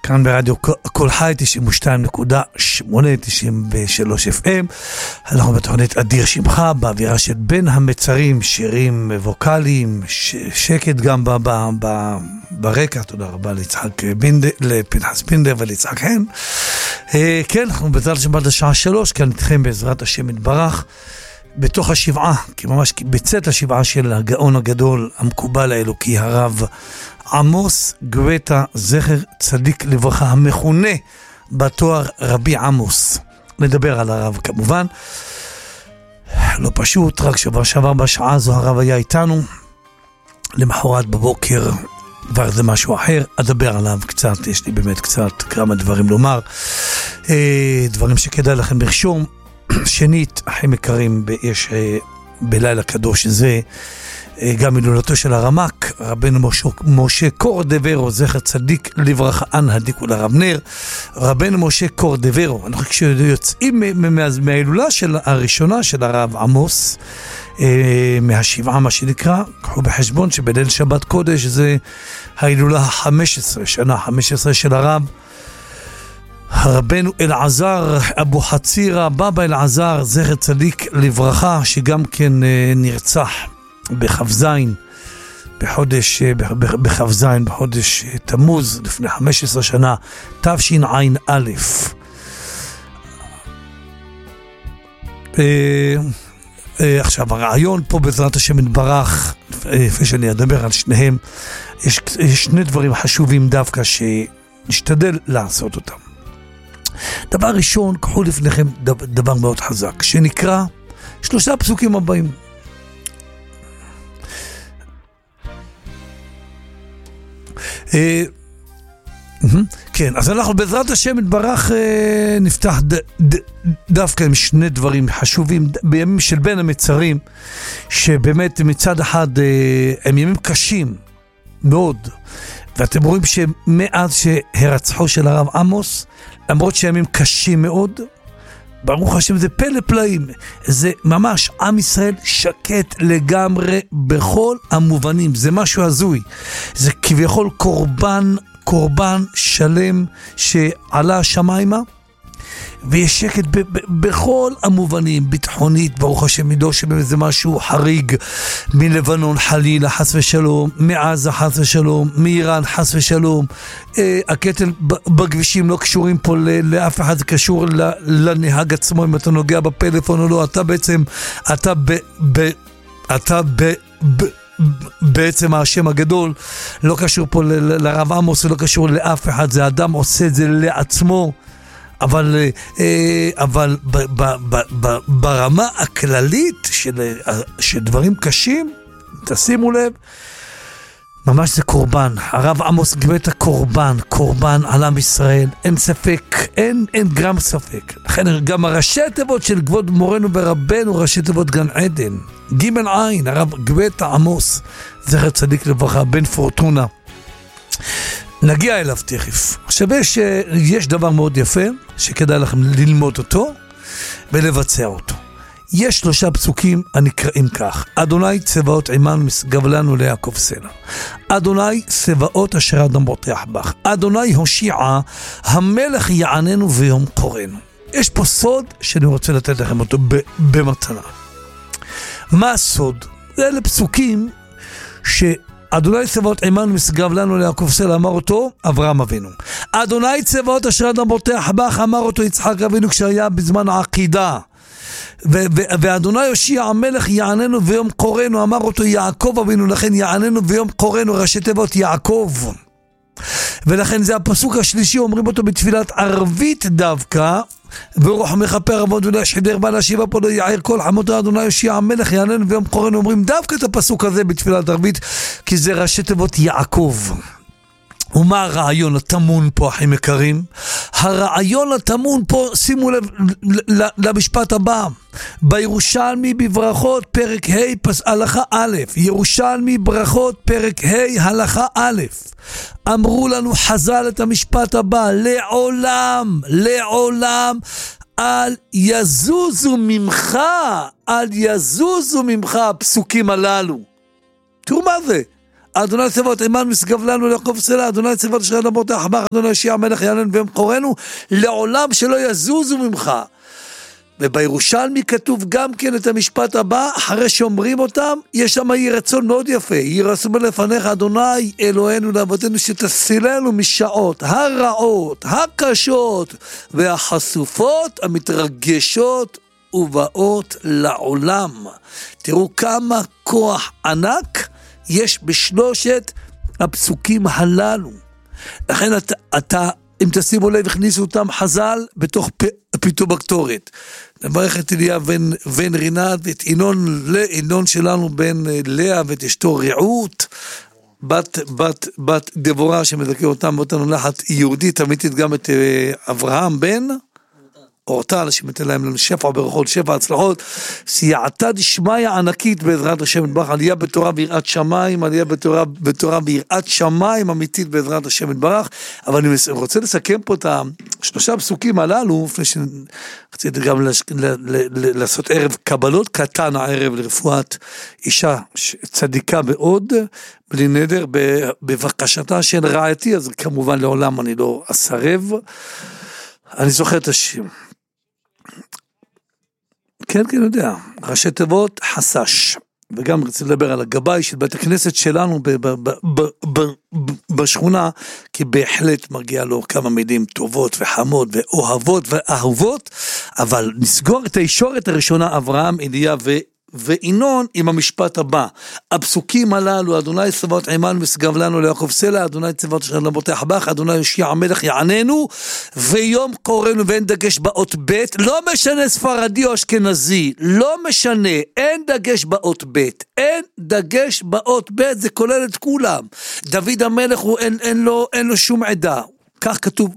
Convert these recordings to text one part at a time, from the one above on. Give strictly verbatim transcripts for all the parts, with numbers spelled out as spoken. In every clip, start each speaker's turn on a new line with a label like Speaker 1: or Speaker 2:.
Speaker 1: כאן ברדיו כל חי תשעים ושתיים נקודה שמונה, תשעים ושלוש אף אם. אנחנו בתוכנית אדיר שמך, באווירה של בין המצרים, שירים ווקליים, ש- שקט גם ב- ב- ב- ברקע. תודה רבה ליצחק בינדר, לפנחס בינדר וליצחק הן. אה, כן, אנחנו בעזרת השם עד השעה שלוש, כאן איתכם בעזרת השם יתברך, בתוך השבעה, כי ממש בצאת השבעה של הגאון הגדול, המקובל האלוקי, הרב עמוס גואטה, זכר צדיק לברכה, המכונה בתואר רבי עמוס. נדבר על הרב כמובן. לא פשוט, רק שבוע שעבר בשעה הזו הרב היה איתנו, למחרת בבוקר כבר זה משהו אחר, אדבר עליו קצת, יש לי באמת קצת כמה דברים לומר, דברים שכדאי לכם לרשום. שנית, אחים יקרים, יש בלילה קדוש זה גם הילולתו של הרמ"ק, רבנו משה, משה קורדברו, זכר צדיק לברכה, אנא הדליקו לרב נר. רבנו משה קורדברו, אנחנו כשיוצאים מההילולה של הראשונה של הרב עמוס, מהשבעה מה שנקרא, קחו בחשבון שבליל שבת קודש זה ההילולה ה-חמש עשרה, שנה ה-חמש עשרה של הרב, רבנו אלעזר אבו חצירה, בבא אלעזר, זכר צדיק לברכה, שגם כן נרצח בחבזין, בחודש, בחבזין, בחודש תמוז, לפני חמש עשרה שנה, תשע"א. עכשיו, הרעיון פה בעזרת השם יתברך, לפני שאני אדבר על שניהם, יש, יש שני דברים חשובים דווקא שנשתדל לעשות אותם. דבר ראשון, קחו לפניכם דבר מאוד חזק, שנקרא שלושה פסוקים הבאים. כן, אז אנחנו בעזרת השם יתברך נפתח דווקא עם שני דברים חשובים בימים של בין המצרים, שבאמת מצד אחד הם ימים קשים מאוד, ואתם רואים שמאז שהרצחו של הרב עמוס, למרות שימים קשים מאוד, ברוך השם זה פלא פלאים, זה ממש עם ישראל שקט לגמרי בכל המובנים, זה משהו הזוי, זה כביכול קורבן, קורבן שלם שעלה השמיימה, ויש שקט ב- ב- בכל המובנים, ביטחונית, ברוך השם מידו שזה משהו חריג, מלבנון חלילה חס ושלום, מעזה חס ושלום, מאיראן חס ושלום, אה, הקטל בכבישים לא קשורים פה ל- לאף אחד, זה קשור ל- לנהג עצמו, אם אתה נוגע בפלאפון או לא, אתה בעצם, אתה ב... ב- אתה ב... ב- בעצם השם הגדול לא קשור פה ל- ל- לרב עמוס, לא קשור לאף אחד, זה אדם עושה את זה לעצמו, אבל, אבל ב, ב, ב, ב, ברמה הכללית של, של דברים קשים, תשימו לב, ממש זה קורבן. הרב עמוס גואטה קורבן, קורבן על עם ישראל, אין ספק, אין, אין גרם ספק. לכן גם הראשי תיבות של כבוד מורנו ורבנו, ראשי תיבות גן עדן, ג' עין, הרב גואטה עמוס, זכר צדיק לברכה, בן פורטונה. נגיע אליו תכף. עכשיו יש, יש דבר מאוד יפה שכדאי לכם ללמוד אותו ולבצע אותו. יש שלושה פסוקים הנקראים כך: אדוני צבאות עמנו משגב לנו ליעקב סלע, אדוני צבאות אשר אדם בוטח בך, אדוני הושיעה, המלך יעננו ויום קורנו. יש פה סוד שאני רוצה לתת לכם אותו במתנה. מה הסוד? אלה פסוקים ש אדוני צבאות עמנו משגב לנו ליעקב סלע, אמר אותו אברהם אבינו. אדוני צבאות אשר אדם בוטח בך, אמר אותו יצחק אבינו כשהיה בזמן העקידה. ו- ו- ואדוני יושיע המלך יעננו ויום קורנו, אמר אותו יעקב אבינו, לכן יעננו ויום קורנו, ראשי תיבות יעקב. ולכן זה הפסוק השלישי, אומרים אותו בתפילת ערבית דווקא, ורוח מכפר עמוד ולא ישחדר בה להשיבה פה לא יעיר כל חמותו, אדוני יושיע המלך יעננו ויום קורנו, אומרים דווקא את הפסוק הזה בתפילת ערבית, כי זה ראשי תיבות יעקב. ומה הרעיון הטמון פה, אחים יקרים? הרעיון הטמון פה, שימו לב למשפט הבא, בירושלמי בברכות פרק ה' פס הלכה א', ירושלמי ברכות פרק ה' הלכה א', אמרו לנו חז"ל את המשפט הבא: לעולם, לעולם אל יזוזו ממך, אל יזוזו ממך הפסוקים הללו. תראו מה זה, אדוני צבאות עמנו משגב לנו ליעקב סלע, אדוני צבאות אשר למות החמך, אדוני יושיע המלך יעננו והם קורנו, לעולם שלא יזוזו ממך. ובירושלמי כתוב גם כן את המשפט הבא, אחרי שאומרים אותם, יש שם יהי רצון מאוד יפה, יהי רצון לפניך אדוני אלוהינו לאבותינו שתסילנו משעות הרעות, הקשות והחשופות, המתרגשות ובאות לעולם. תראו כמה כוח ענק יש בשלושת הפסוקים הללו. לכן אתה, אתה אם תשימו לב, הכניסו אותם חז"ל בתוך פתאום הקטורת. נברך את אליה בן, בן רינת, ואת אינון, אינון שלנו בן לאה, ואת אשתו רעות, בת, בת, בת דבורה שמזכה אותם באותה נולחת יהודית, אמיתית גם את אברהם בן, אורטל, שמתן להם לנו שפע ברכות, שפע הצלחות, סייעתא דשמיא ענקית בעזרת השם יתברך, עלייה בתורה ביראת שמיים, עלייה בתורה, בתורה ביראת שמיים אמיתית בעזרת השם יתברך. אבל אני רוצה לסכם פה את השלושה פסוקים הללו, לפני שרציתי גם לעשות ערב קבלות קטן הערב לרפואת אישה צדיקה מאוד, בלי נדר, בבקשתה של רעייתי, אז כמובן לעולם אני לא אסרב. אני זוכר את השם. כן, כן, יודע. ראשי תיבות חסש. וגם רציתי לדבר על הגבאי של בית הכנסת שלנו ב- ב- ב- ב- ב- בשכונה, כי בהחלט מגיע לו כמה מילים טובות וחמות ואוהבות ואהובות, אבל נסגור את הישורת הראשונה, אברהם, אליה ו... ואינון עם המשפט הבא, הפסוקים הללו, אדוני צבאות עמנו משגב לנו ליעקב סלע, אדוני צבאות אשר למות החמך, אדוני יושיע המלך יעננו, ויום קורנו, ואין דגש באות בית, לא משנה ספרדי או אשכנזי, לא משנה, אין דגש באות בית, אין דגש באות בית, זה כולל את כולם. דוד המלך הוא אין, אין לו, אין לו שום עדה, כך כתוב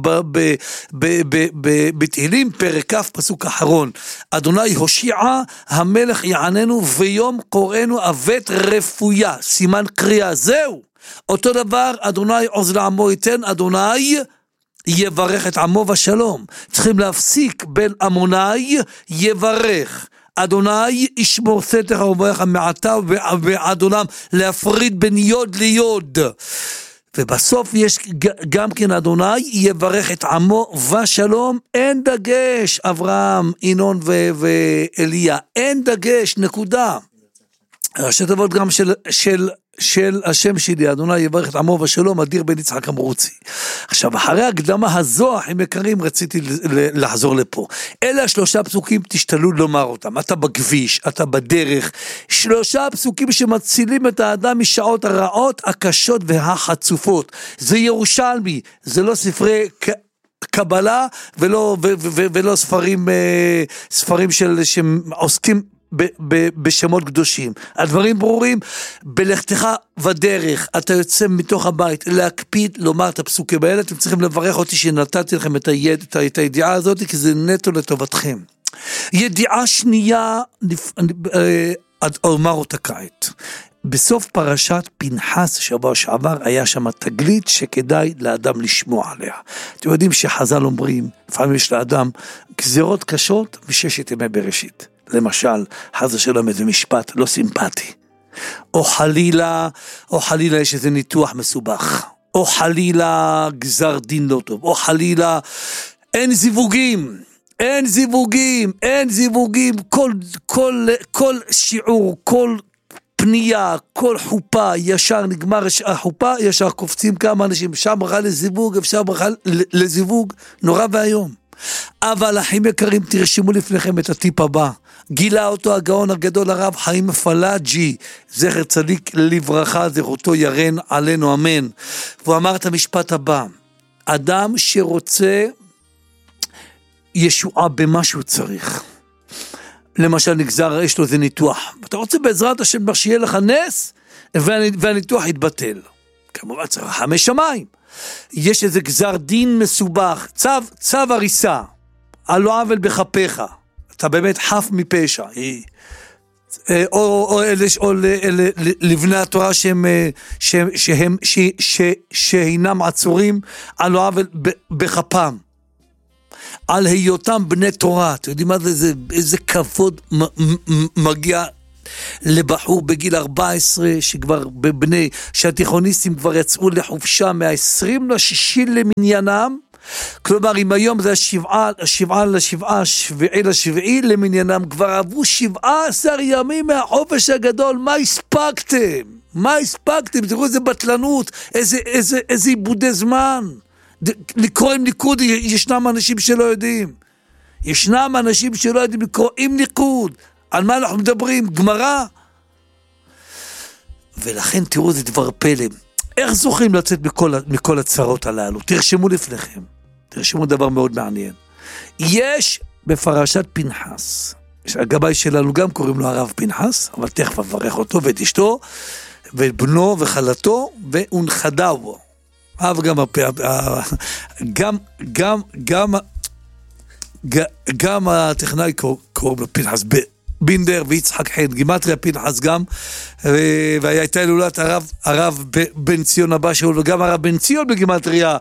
Speaker 1: בתהילים פרק כ' פסוק אחרון, אדוני הושיע המלך יעננו ויום קוראנו אבית רפויה, סימן קריאה. זהו אותו דבר, אדוני עוז לעמו ייתן, אדוני יברך את עמו בשלום. צריכים להפסיק בין עמוני יברך, אדוני ישמור סתך וברך מעתה ואדונם, להפריד בין יוד ליוד. ובסוף יש גם כן אדוני יברך את עמו ושלום, אין דגש, אברהם, אינון ואליה, אין דגש, נקודה. ראשי תיבות גם של, של, של השם שלי, אדוני יברך את עמו ושלום, אדיר בן יצחק אמרוצי. עכשיו, אחרי הקדמה הזו, אחים יקרים, רציתי לחזור לפה. אלה השלושה פסוקים, תשתלו לומר אותם. אתה בכביש, אתה בדרך. שלושה פסוקים שמצילים את האדם משעות הרעות, הקשות והחצופות. זה ירושלמי, זה לא ספרי קבלה, ולא, ו, ו, ו, ולא ספרים, ספרים של, שעוסקים ב- ב- בשמות קדושים. הדברים ברורים, בלכתך ודרך, אתה יוצא מתוך הבית, להקפיד לומר את הפסוקים האלה, אתם צריכים לברך אותי שנתתי לכם את, היד, את, את הידיעה הזאת, כי זה נטו לטובתכם. ידיעה שנייה, עד אומר אותה כעת. בסוף פרשת פנחס שבוע שעבר, היה שם תגלית שכדאי לאדם לשמוע עליה. אתם יודעים שחז"ל אומרים, לפעמים יש לאדם גזירות קשות בששת ימי בראשית. למשל, חס ושלום איזה משפט לא סימפטי, או חלילה, או חלילה יש איזה ניתוח מסובך, או חלילה גזר דין לא טוב, או חלילה אין זיווגים, אין זיווגים, אין זיווגים, כל, כל, כל שיעור, כל פנייה, כל חופה, ישר נגמר החופה, ישר קופצים כמה אנשים, אפשר ברכה לזיווג, אפשר ברכה לזיווג, נורא והיום. אבל אחים יקרים, תרשמו לפניכם את הטיפ הבא, גילה אותו הגאון הגדול הרב חיים פלאג'י, זכר צדיק לברכה, זכותו ירן עלינו אמן. והוא אמר את המשפט הבא, אדם שרוצה ישועה במה שהוא צריך, למשל נגזר, יש לו איזה ניתוח, אתה רוצה בעזרת השם שיהיה לך נס, והניתוח יתבטל, כמובן צריך חמש שמיים. יש איזה גזר דין מסובך, צו, צו הריסה, על לא עוול בכפיך, אתה באמת חף מפשע, או, או, או, או לבני התורה שהם, שהם, שהם, ש, ש, שהינם עצורים על לא עוול בכפם, על היותם בני תורה. אתם יודעים מה זה, איזה, איזה כבוד מגיע לבחור בגיל ארבע עשרה, שכבר בבני, שהתיכוניסטים כבר יצאו לחופשה מה-עשרים לשישי למניינם, כלומר, אם היום זה השבעה, השבעה לשבעה, השביעי לשביעי למניינם, כבר עברו שבעה עשר ימים מהחופש הגדול, מה הספקתם? מה הספקתם? תראו איזה בטלנות, איזה, איזה, איזה עיבודי זמן. לקרוא עם ניקוד, ישנם אנשים שלא יודעים. ישנם אנשים שלא יודעים לקרוא עם ניקוד. על מה אנחנו מדברים? גמרא? ולכן תראו זה דבר פלא. איך זוכים לצאת מכל, מכל הצרות הללו? תרשמו לפניכם. תרשמו דבר מאוד מעניין. יש בפרשת פנחס, הגבאי שלנו גם קוראים לו הרב פנחס, אבל תכף אברך אותו ואת אשתו, ובנו וחלתו, ונכדיו. אב גם, גם, גם, גם, גם הטכנאי קוראים לו פנחס בינדר ויצחק חן, גימטריה פנחס גם, והייתה הילולת הרב, הרב בן ציון הבא שאול, וגם הרב בן ציון בגימטריה,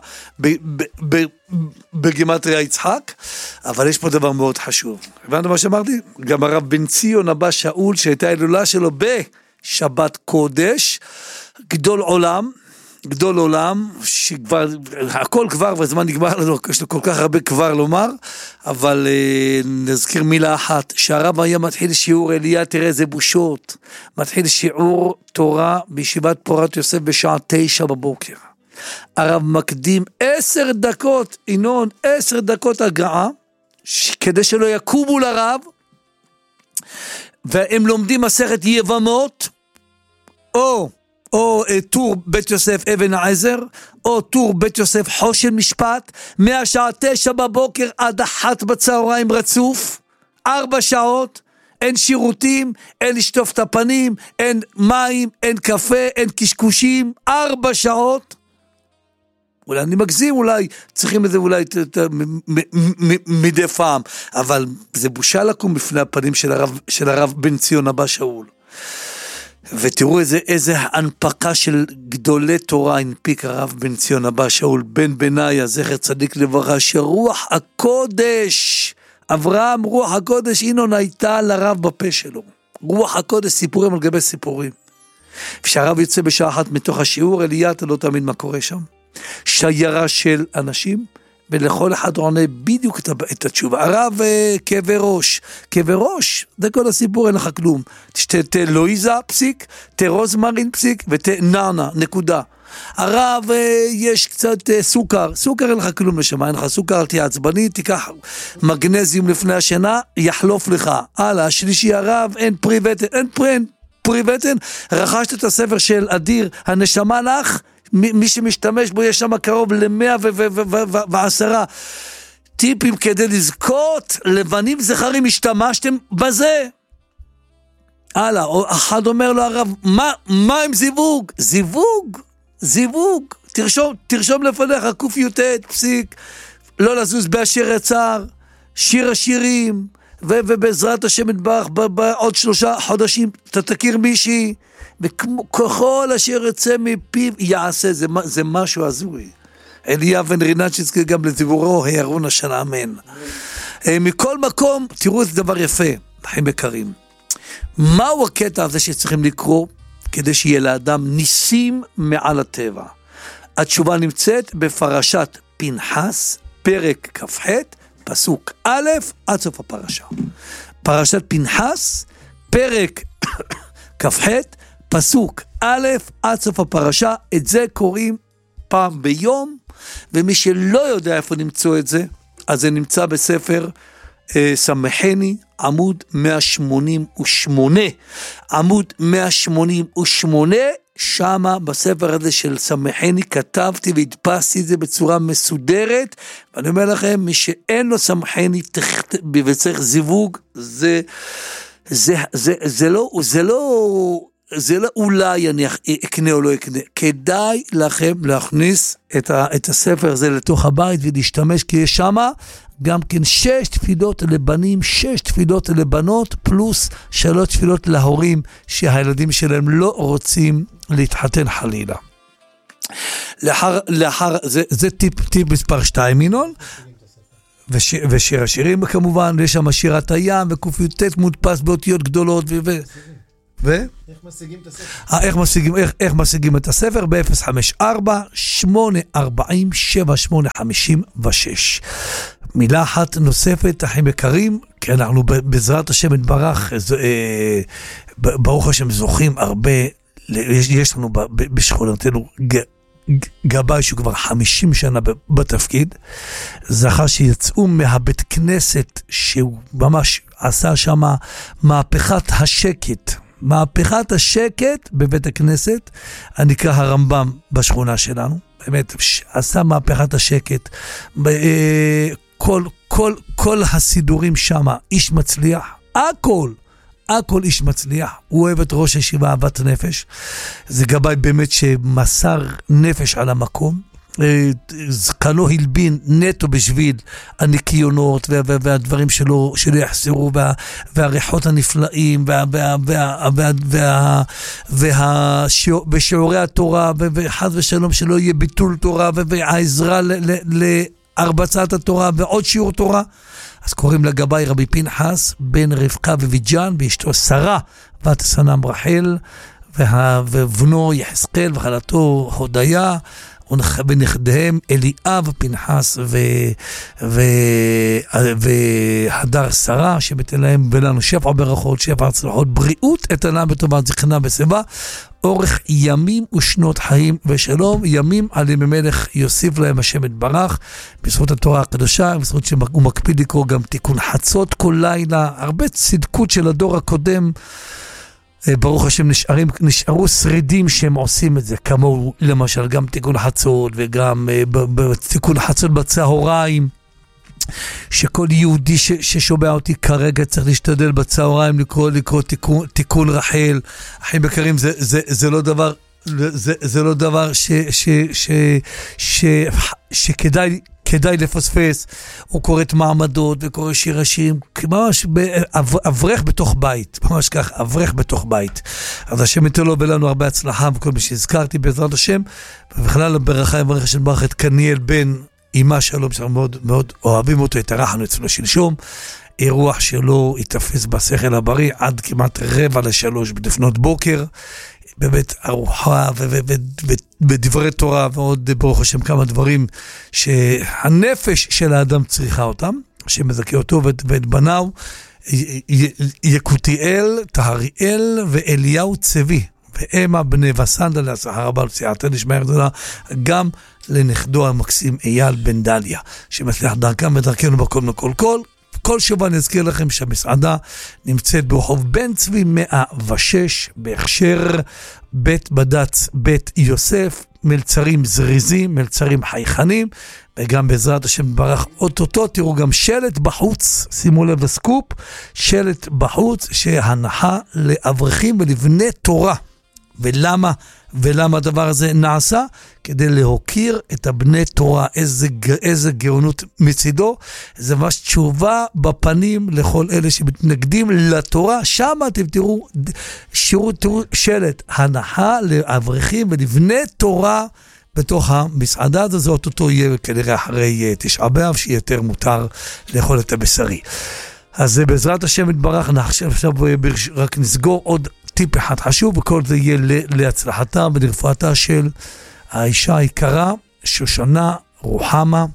Speaker 1: בגימטריה יצחק, אבל יש פה דבר מאוד חשוב. הבנת מה שאמרתי? גם הרב בן ציון הבא שאול, שהייתה הילולה שלו בשבת קודש, גדול עולם, גדול עולם, שכבר, הכל כבר, והזמן נגמר לנו, יש לו כל כך הרבה כבר לומר, אבל אה, נזכיר מילה אחת, שהרב היה מתחיל שיעור אליה, תראה איזה בושות, מתחיל שיעור תורה בישיבת פורת יוסף בשעה תשע בבוקר. הרב מקדים עשר דקות, ינון, עשר דקות הגעה, כדי שלא יקומו לרב, והם לומדים מסכת יבמות, או או טור בית יוסף אבן העזר, או טור בית יוסף חושן משפט, מהשעה תשע בבוקר עד אחת בצהריים רצוף, ארבע שעות, אין שירותים, אין לשטוף את הפנים, אין מים, אין קפה, אין קשקושים, ארבע שעות. אולי אני מגזים, אולי צריכים את זה אולי מדי פעם, אבל זה בושה לקום בפני הפנים של הרב, של הרב בן ציון הבא שאול. ותראו איזה, איזה הנפקה של גדולי תורה הנפיק הרב בן ציון הבא שאול בן בניה, זכר צדיק לברכה, שרוח הקודש, אברהם רוח הקודש, אינון הייתה לרב בפה שלו. רוח הקודש, סיפורים על גבי סיפורים. כשהרב יוצא בשעה אחת מתוך השיעור, אליה אתה לא תאמין מה קורה שם. שיירה של אנשים, ולכל אחד עונה בדיוק את התשובה. הרב כאבי ראש, כאבי ראש, זה כל הסיפור, אין לך כלום. תשתה תה לואיזה, פסיק, תה רוזמרין, פסיק, ותה נענה, נקודה. הרב יש קצת סוכר, סוכר אין לך כלום לשמה, אין לך סוכר, תהיה עצבני, תיקח מגנזיום לפני השינה, יחלוף לך. הלאה, השלישי הרב, אין פרי וטן, אין פרי, אין פרי וטן, רכשת את הספר של אדיר, הנשמה לך, מי שמשתמש בו יש שם קרוב למאה ועשרה טיפים כדי לזכות, לבנים זכרים השתמשתם בזה. הלאה, אחד אומר לו הרב, מה, מה עם זיווג? זיווג, זיווג, תרשום, תרשום לפניך, קוף יוטט, פסיק, לא לזוז באשר יצר, שיר השירים, ובעזרת השם יתברך, בעוד שלושה חודשים, אתה תכיר מישהי, וככל אשר יצא מפיו יעשה, זה, זה משהו הזוי. אליה בן רינצ'יצקי גם לזיבורו הערון השנה, אמן. מכל מקום, תראו איזה דבר יפה, אחים יקרים. מהו הקטע הזה שצריכים לקרוא, כדי שיהיה לאדם ניסים מעל הטבע? התשובה נמצאת בפרשת פנחס, פרק כ"ח, פסוק א' עד סוף הפרשה. פרשת פנחס, פרק כ"ח, פסוק א' עד סוף הפרשה, את זה קוראים פעם ביום, ומי שלא יודע איפה נמצוא את זה, אז זה נמצא בספר אה, סמכני, עמוד מאה שמונים ושמונה, עמוד מאה שמונים ושמונה, שמה בספר הזה של סמכני כתבתי והדפסתי את זה בצורה מסודרת, ואני אומר לכם, מי שאין לו סמכני וצריך זיווג, זה, זה, זה, זה לא, זה לא, זה לא אולי אני אקנה או לא אקנה, כדאי לכם להכניס את, ה, את הספר הזה לתוך הבית ולהשתמש, כי יש שמה גם כן שש תפילות לבנים, שש תפילות לבנות, פלוס שלוש תפילות להורים שהילדים שלהם לא רוצים להתחתן חלילה. לאחר, לאחר, זה, זה טיפ, טיפ מספר שתיים מינון, וש, ושיר השירים כמובן, ויש שם שירת הים, וקופיוטט מודפס באותיות גדולות, ו... ו ו?
Speaker 2: איך משיגים את הספר?
Speaker 1: איך משיגים, איך, איך משיגים את הספר? ב-אפס חמש ארבע שמונה ארבעים שבע שמונה חמישים ושש. מילה אחת נוספת, אחים יקרים, כי אנחנו בעזרת השם יתברך, אה, ברוך השם זוכים הרבה, יש, יש לנו בשכונתנו ג, גבאי שהוא כבר חמישים שנה בתפקיד, זכה שיצאו מהבית כנסת שהוא ממש עשה שם מהפכת השקט, מהפכת השקט בבית הכנסת, הנקרא הרמב"ם בשכונה שלנו, באמת עשה מהפכת השקט, כל, כל, כל הסידורים שם, איש מצליח, הכל, הכל איש מצליח, הוא אוהב את ראש הישיבה אהבת נפש, זה גבאי באמת שמסר נפש על המקום, זקנו הלבין נטו בשביל הניקיונות והדברים שלו שלא יחסרו, והריחות הנפלאים ושיעורי התורה, וחד ושלום שלא יהיה ביטול תורה והעזרה להרבצת התורה ועוד שיעור תורה. אז קוראים לגבאי רבי פנחס בן רבקה וויג'ן, ואשתו שרה בת סנם רחל, ובנו יחזקאל וחלתו הודיה, ונכדיהם אליאב פנחס והדר שרה, שבתן להם ולנו שפע ברכות, שפע הצלחות, בריאות איתנה בטובת זכנה בשיבה, אורך ימים ושנות חיים ושלום, ימים על ימי מלך יוסיף להם השם יתברך, בזכות התורה הקדושה, בזכות שהוא מקפיד לקרוא גם תיקון חצות כל לילה, הרבה צדקות של הדור הקודם, ברוך השם נשארים, נשארו שרידים שהם עושים את זה, כמו למשל גם תיקון חצות וגם תיקון חצות בצהריים, שכל יהודי ש, ששומע אותי כרגע צריך להשתדל בצהריים לקרוא, לקרוא תיקון, תיקון רחל. אחים יקרים, זה, זה, זה לא דבר, זה, זה לא דבר ש, ש, ש, ש, שכדאי, כדאי לפספס. הוא קורא את מעמדות וקורא שיר השירים, ממש אברך בתוך בית, ממש כך, אברך בתוך בית. אז השם ייתן לו ולנו הרבה הצלחה, וכל מי שהזכרתי בעזרת השם, ובכלל ברכה יברך השם ברך את קניאל בן אמא שלום, שאנחנו מאוד, מאוד אוהבים אותו, התארחנו אצלו שלשום, אירוח שלו התאפס בשכל הבריא, עד כמעט רבע לשלוש לפנות בוקר, באמת ארוחה ודברי תורה, ועוד ברוך השם כמה דברים שהנפש של האדם צריכה אותם, שמזכה אותו ואת בניו, יקותיאל, טהריאל ואליהו צבי, ואמה בני וסנדל, השכר הבא לסיעתא דשמיא גדולה, גם לנכדו המקסים אייל בן דליה, שמצליח דרכם ודרכנו בכל מכל כל. כל שבוע נזכיר לכם שהמסעדה נמצאת ברחוב בן צבי מאה ושש, בהכשר בית בד"ץ בית יוסף, מלצרים זריזים, מלצרים חייכנים, וגם בעזרת השם ברך אוטוטו, תראו גם שלט בחוץ, שימו לב לסקופ, שלט בחוץ שהנחה לאברכים ולבני תורה. ולמה, ולמה הדבר הזה נעשה? כדי להוקיר את הבני תורה, איזה, איזה גאונות מצידו, זה ממש תשובה בפנים לכל אלה שמתנגדים לתורה, שם אתם תראו, שירות, תראו שלט, הנחה לאברכים ולבני תורה, בתוך המסעדה הזאת, אותו יהיה כנראה אחרי תשעה באב, שיהיה יותר מותר לאכול את הבשרי. אז בעזרת השם יתברך, עכשיו, עכשיו רק נסגור עוד טיפ אחד חשוב, וכל זה יהיה להצלחתה ולרפואתה של האישה היקרה, שושנה רוחמה,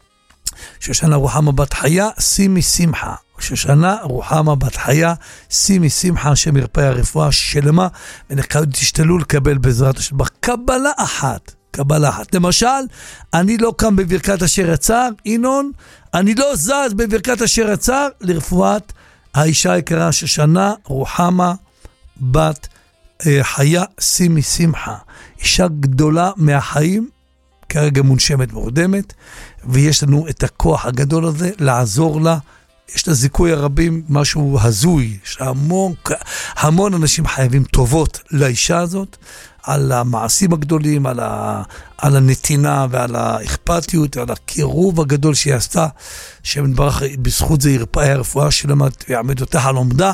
Speaker 1: שושנה רוחמה בת חיה, שימי שמחה. שושנה רוחמה בת חיה, שימי שמחה, שמרפא הרפואה שלמה, ותשתלו לקבל בעזרת השם קבלה אחת. קבלה אחת. למשל, אני לא קם בברכת אשר יצר, אינון, אני לא זז בברכת אשר יצר, לרפואת האישה היקרה שושנה רוחמה בת אה, חיה, שימי שמחה. אישה גדולה מהחיים, כרגע מונשמת מורדמת, ויש לנו את הכוח הגדול הזה לעזור לה. יש לה זיכוי הרבים, משהו הזוי, יש לה המון, המון אנשים חייבים טובות לאישה הזאת, על המעשים הגדולים, על, ה, על הנתינה ועל האכפתיות, ועל הקירוב הגדול שהיא עשתה, שמתברך בזכות זה ירפא הרפואה שלמה, ויעמד אותה על עומדה,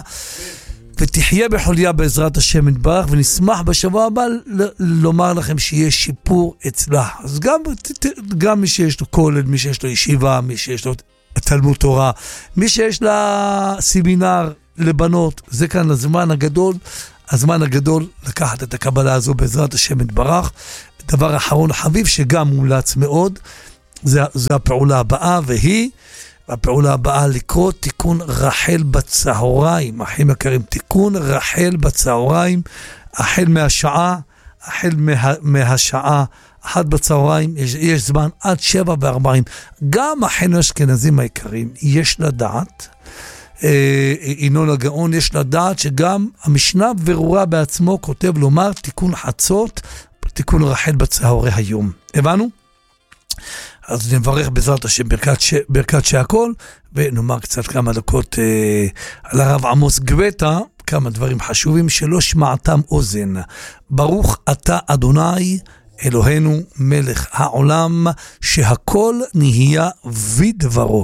Speaker 1: ותחיה בחוליה בעזרת השם יתברך, ונשמח בשבוע הבא ל- לומר לכם שיש שיפור אצלה. אז גם, גם מי שיש לו כולל, מי שיש לו ישיבה, מי שיש לו תלמוד תורה, מי שיש לה סמינר לבנות, זה כאן הזמן הגדול, הזמן הגדול לקחת את הקבלה הזו בעזרת השם יתברך. דבר אחרון חביב שגם מומלץ מאוד, זה, זה הפעולה הבאה, והיא, הפעולה הבאה לקרוא תיקון רחל בצהריים, אחים יקרים, תיקון רחל בצהריים, החל מהשעה, החל מה, מהשעה, אחת בצהריים, יש, יש זמן עד שבע וארבעים. גם אחינו האשכנזים היקרים, יש לדעת, אה, ינון הגאון, יש לדעת שגם המשנה ברורה בעצמו כותב לומר תיקון חצות, תיקון רחל בצהרי היום. הבנו? אז נברך בעזרת השם ברכת, ש... ברכת שהכל, ונאמר קצת כמה דקות אה, על הרב עמוס גואטה, כמה דברים חשובים שלא שמעתם אוזן. ברוך אתה אדוני אלוהינו מלך העולם, שהכל נהיה ודברו.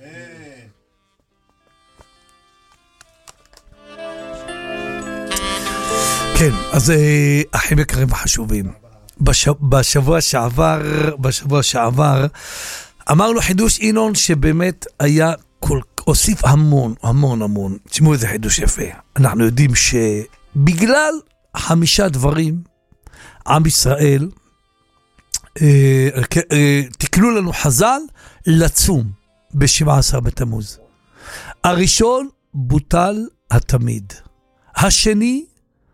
Speaker 1: כן, אז אחים יקרים וחשובים, בשבוע שעבר, בשבוע שעבר, אמרנו חידוש אינון שבאמת היה כל, הוסיף המון, המון, המון. תשמעו איזה חידוש יפה. אנחנו יודעים שבגלל חמישה דברים, עם ישראל, אה, אה, תקנו לנו חז"ל לצום ב-שבעה עשר בתמוז. הראשון, בוטל התמיד. השני,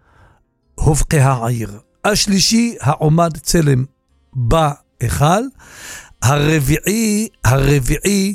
Speaker 1: הובקי העיר. השלישי, העומד צלם בהיכל. הרביעי, הרביעי,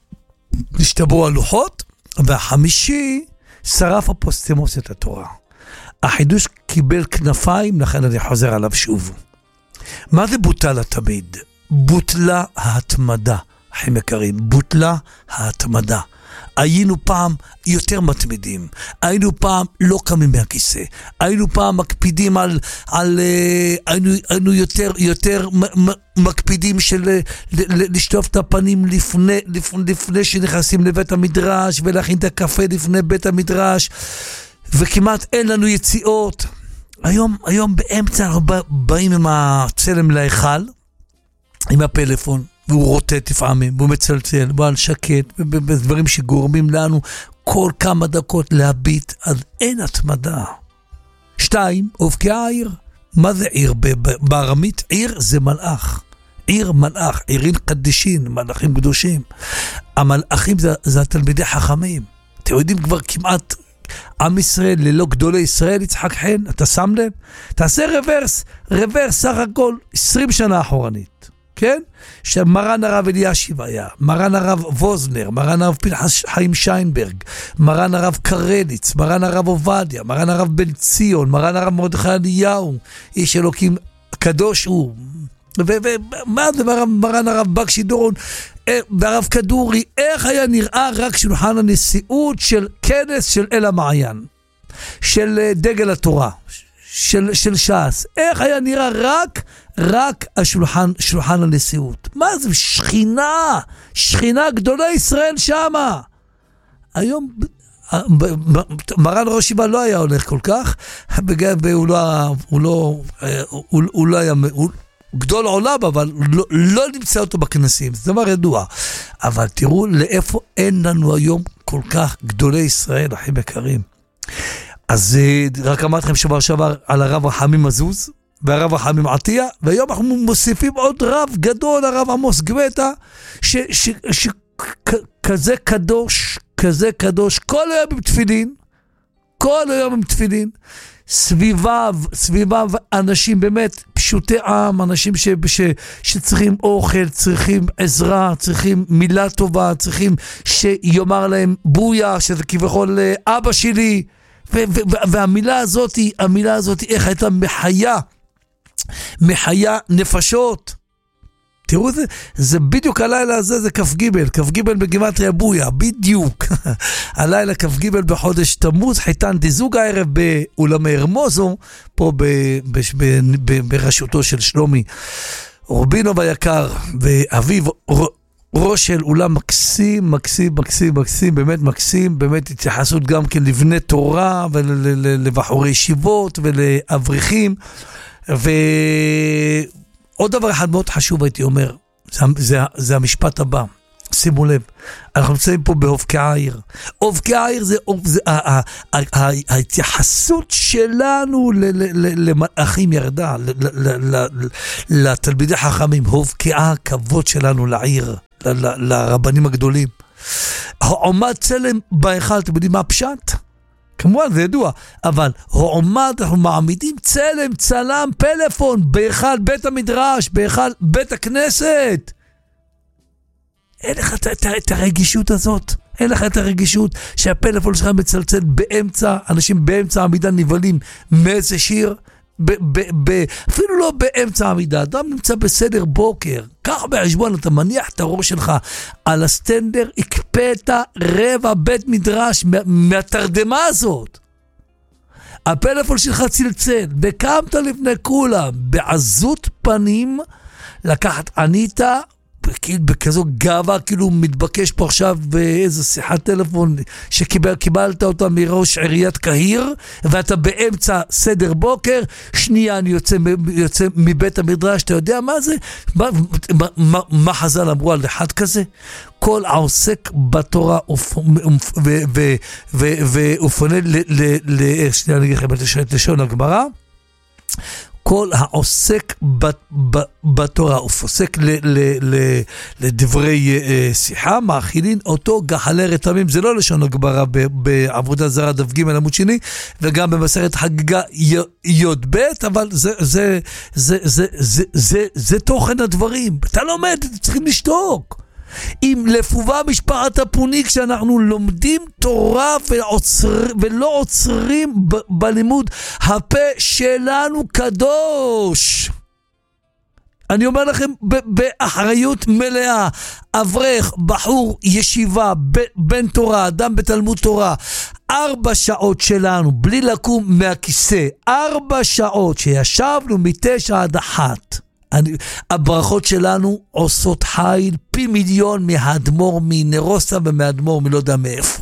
Speaker 1: נשתברו הלוחות. והחמישי, שרף אפוסטמוס את התורה. החידוש קיבל כנפיים, לכן אני חוזר עליו שוב. מה זה בוטל התמיד? בוטלה ההתמדה, אחים יקרים, בוטלה ההתמדה. היינו פעם יותר מתמידים, היינו פעם לא קמים מהכיסא, היינו פעם מקפידים על, על היינו, היינו יותר, יותר מקפידים של לשטוף את הפנים לפני, לפני, לפני שנכנסים לבית המדרש, ולהכין את הקפה לפני בית המדרש, וכמעט אין לנו יציאות. היום, היום באמצע אנחנו באים עם הצלם להיכל, עם הפלאפון, והוא רוטט לפעמים, והוא מצלצל, והוא על שקט, ובדברים שגורמים לנו כל כמה דקות להביט, אז אין התמדה. שתיים, הובקי העיר. מה זה עיר? בארמית עיר זה מלאך. עיר מלאך, עירין קדישין, מלאכים קדושים. המלאכים זה, זה התלמידי חכמים. אתם יודעים כבר כמעט עם ישראל ללא גדולי ישראל, יצחק חן, אתה שם לב? תעשה רוורס, רוורס סך הכל עשרים שנה אחורנית. כן? שמרן הרב אלישיב היה, מרן הרב ווזנר, מרן הרב פנחס חיים שיינברג, מרן הרב קרליץ, מרן הרב עובדיה, מרן הרב בן ציון, מרן הרב מרדכי אליהו, איש אלוקים קדוש הוא, ומה זה מרן הרב בקשי דורון, והרב כדורי, איך היה נראה רק שולחן הנשיאות של כנס של אל המעיין, של דגל התורה, של, של ש"ס, איך היה נראה רק, רק השולחן, שולחן הנשיאות. מה זה? שכינה, שכינה גדולי ישראל שמה. היום, מרן ראש ישיבה לא היה הולך כל כך, הוא לא, הוא לא, הוא, הוא לא היה, הוא, גדול עולם, אבל לא, לא נמצא אותו בכנסים, זה דבר ידוע. אבל תראו לאיפה אין לנו היום כל כך גדולי ישראל, אחים יקרים. אז רק אמרתי לכם שבוע שעבר על הרב רחמים מזוז, והרב רחמים עטיה, והיום אנחנו מוסיפים עוד רב גדול, הרב עמוס גואטה, שכזה קדוש, כזה קדוש, כל היום עם תפילין, כל היום עם תפילין, סביביו, סביביו אנשים באמת פשוטי עם, אנשים ש, ש, שצריכים אוכל, צריכים עזרה, צריכים מילה טובה, צריכים שיאמר להם בויה, שזה כביכול אבא שלי, ו- ו- והמילה הזאת, המילה הזאת, איך הייתה מחיה, מחיה נפשות. תראו זה, זה בדיוק הלילה הזה, זה כף גיבל, כף גיבל בגימטריה בויה, בדיוק. הלילה כף גיבל בחודש תמוז, חיתן דזוג הערב באולמי הרמוזו, פה ב- ב- ב- ב- בראשותו של שלומי רובינוב היקר, ואביו ראש של אולם מקסים, מקסים, מקסים, מקסים, באמת מקסים, באמת התייחסות גם כן לבני תורה ולבחורי ישיבות ולאברכים. ועוד דבר אחד מאוד חשוב הייתי אומר, זה, זה, זה המשפט הבא. שימו לב, אנחנו נמצאים פה בהובקי העיר. הובקי העיר זה, זה ההתייחסות שלנו למלאכים ירדה, לתלמידי חכמים, הובקי הכבוד שלנו לעיר, לרבנים הגדולים. עומד צלם בהיכל, אתם יודעים מה הפשט? כמובן זה ידוע, אבל עומד, אנחנו מעמידים צלם, צלם, פלאפון, בהיכל בית המדרש, בהיכל בית הכנסת. אין לך את, את, את הרגישות הזאת, אין לך את הרגישות שהפלאפון שלך מצלצל באמצע, אנשים באמצע העמידה נבלים מאיזה שיר, ב, ב, ב, אפילו לא באמצע העמידה, אדם נמצא בסדר בוקר, כך בחשבון, אתה מניח את הראש שלך על הסטנדר, הקפאת רבע בית מדרש מה, מהתרדמה הזאת. הפלאפון שלך צלצל, וקמת לפני כולם, בעזות פנים, לקחת עניתה, בכזו גאווה, כאילו מתבקש פה עכשיו באיזו שיחת טלפון שקיבלת אותה מראש עיריית קהיר, ואתה באמצע סדר בוקר, שנייה אני יוצא, יוצא מבית המדרש, אתה יודע מה זה? מה, מה, מה חז"ל אמרו על אחד כזה? כל העוסק בתורה ופונה ל... שנייה אני אגיד לכם את לשון הגמרא, כל העוסק בתורה ופוסק לדברי שיחה, מאכילין אותו גחלי רתמים. זה לא לשון הגמרא בעבודה זרה דף ג' עמוד שני, וגם במסכת חגיגה יוד ב', אבל זה, זה, זה, זה, זה, זה, זה תוכן הדברים. אתה לומד, צריכים לשתוק. אם לפובה משפחת הפוניק שאנחנו לומדים תורה ועוצר, ולא עוצרים ב, בלימוד, הפה שלנו קדוש. אני אומר לכם באחריות מלאה, אברך, בחור, ישיבה, בן תורה, אדם בתלמוד תורה, ארבע שעות שלנו, בלי לקום מהכיסא, ארבע שעות שישבנו מתשע עד אחת. אני, הברכות שלנו עושות חיל פי מיליון מהאדמו"ר מנרוסה ומהאדמו"ר מלא יודע מאיפה.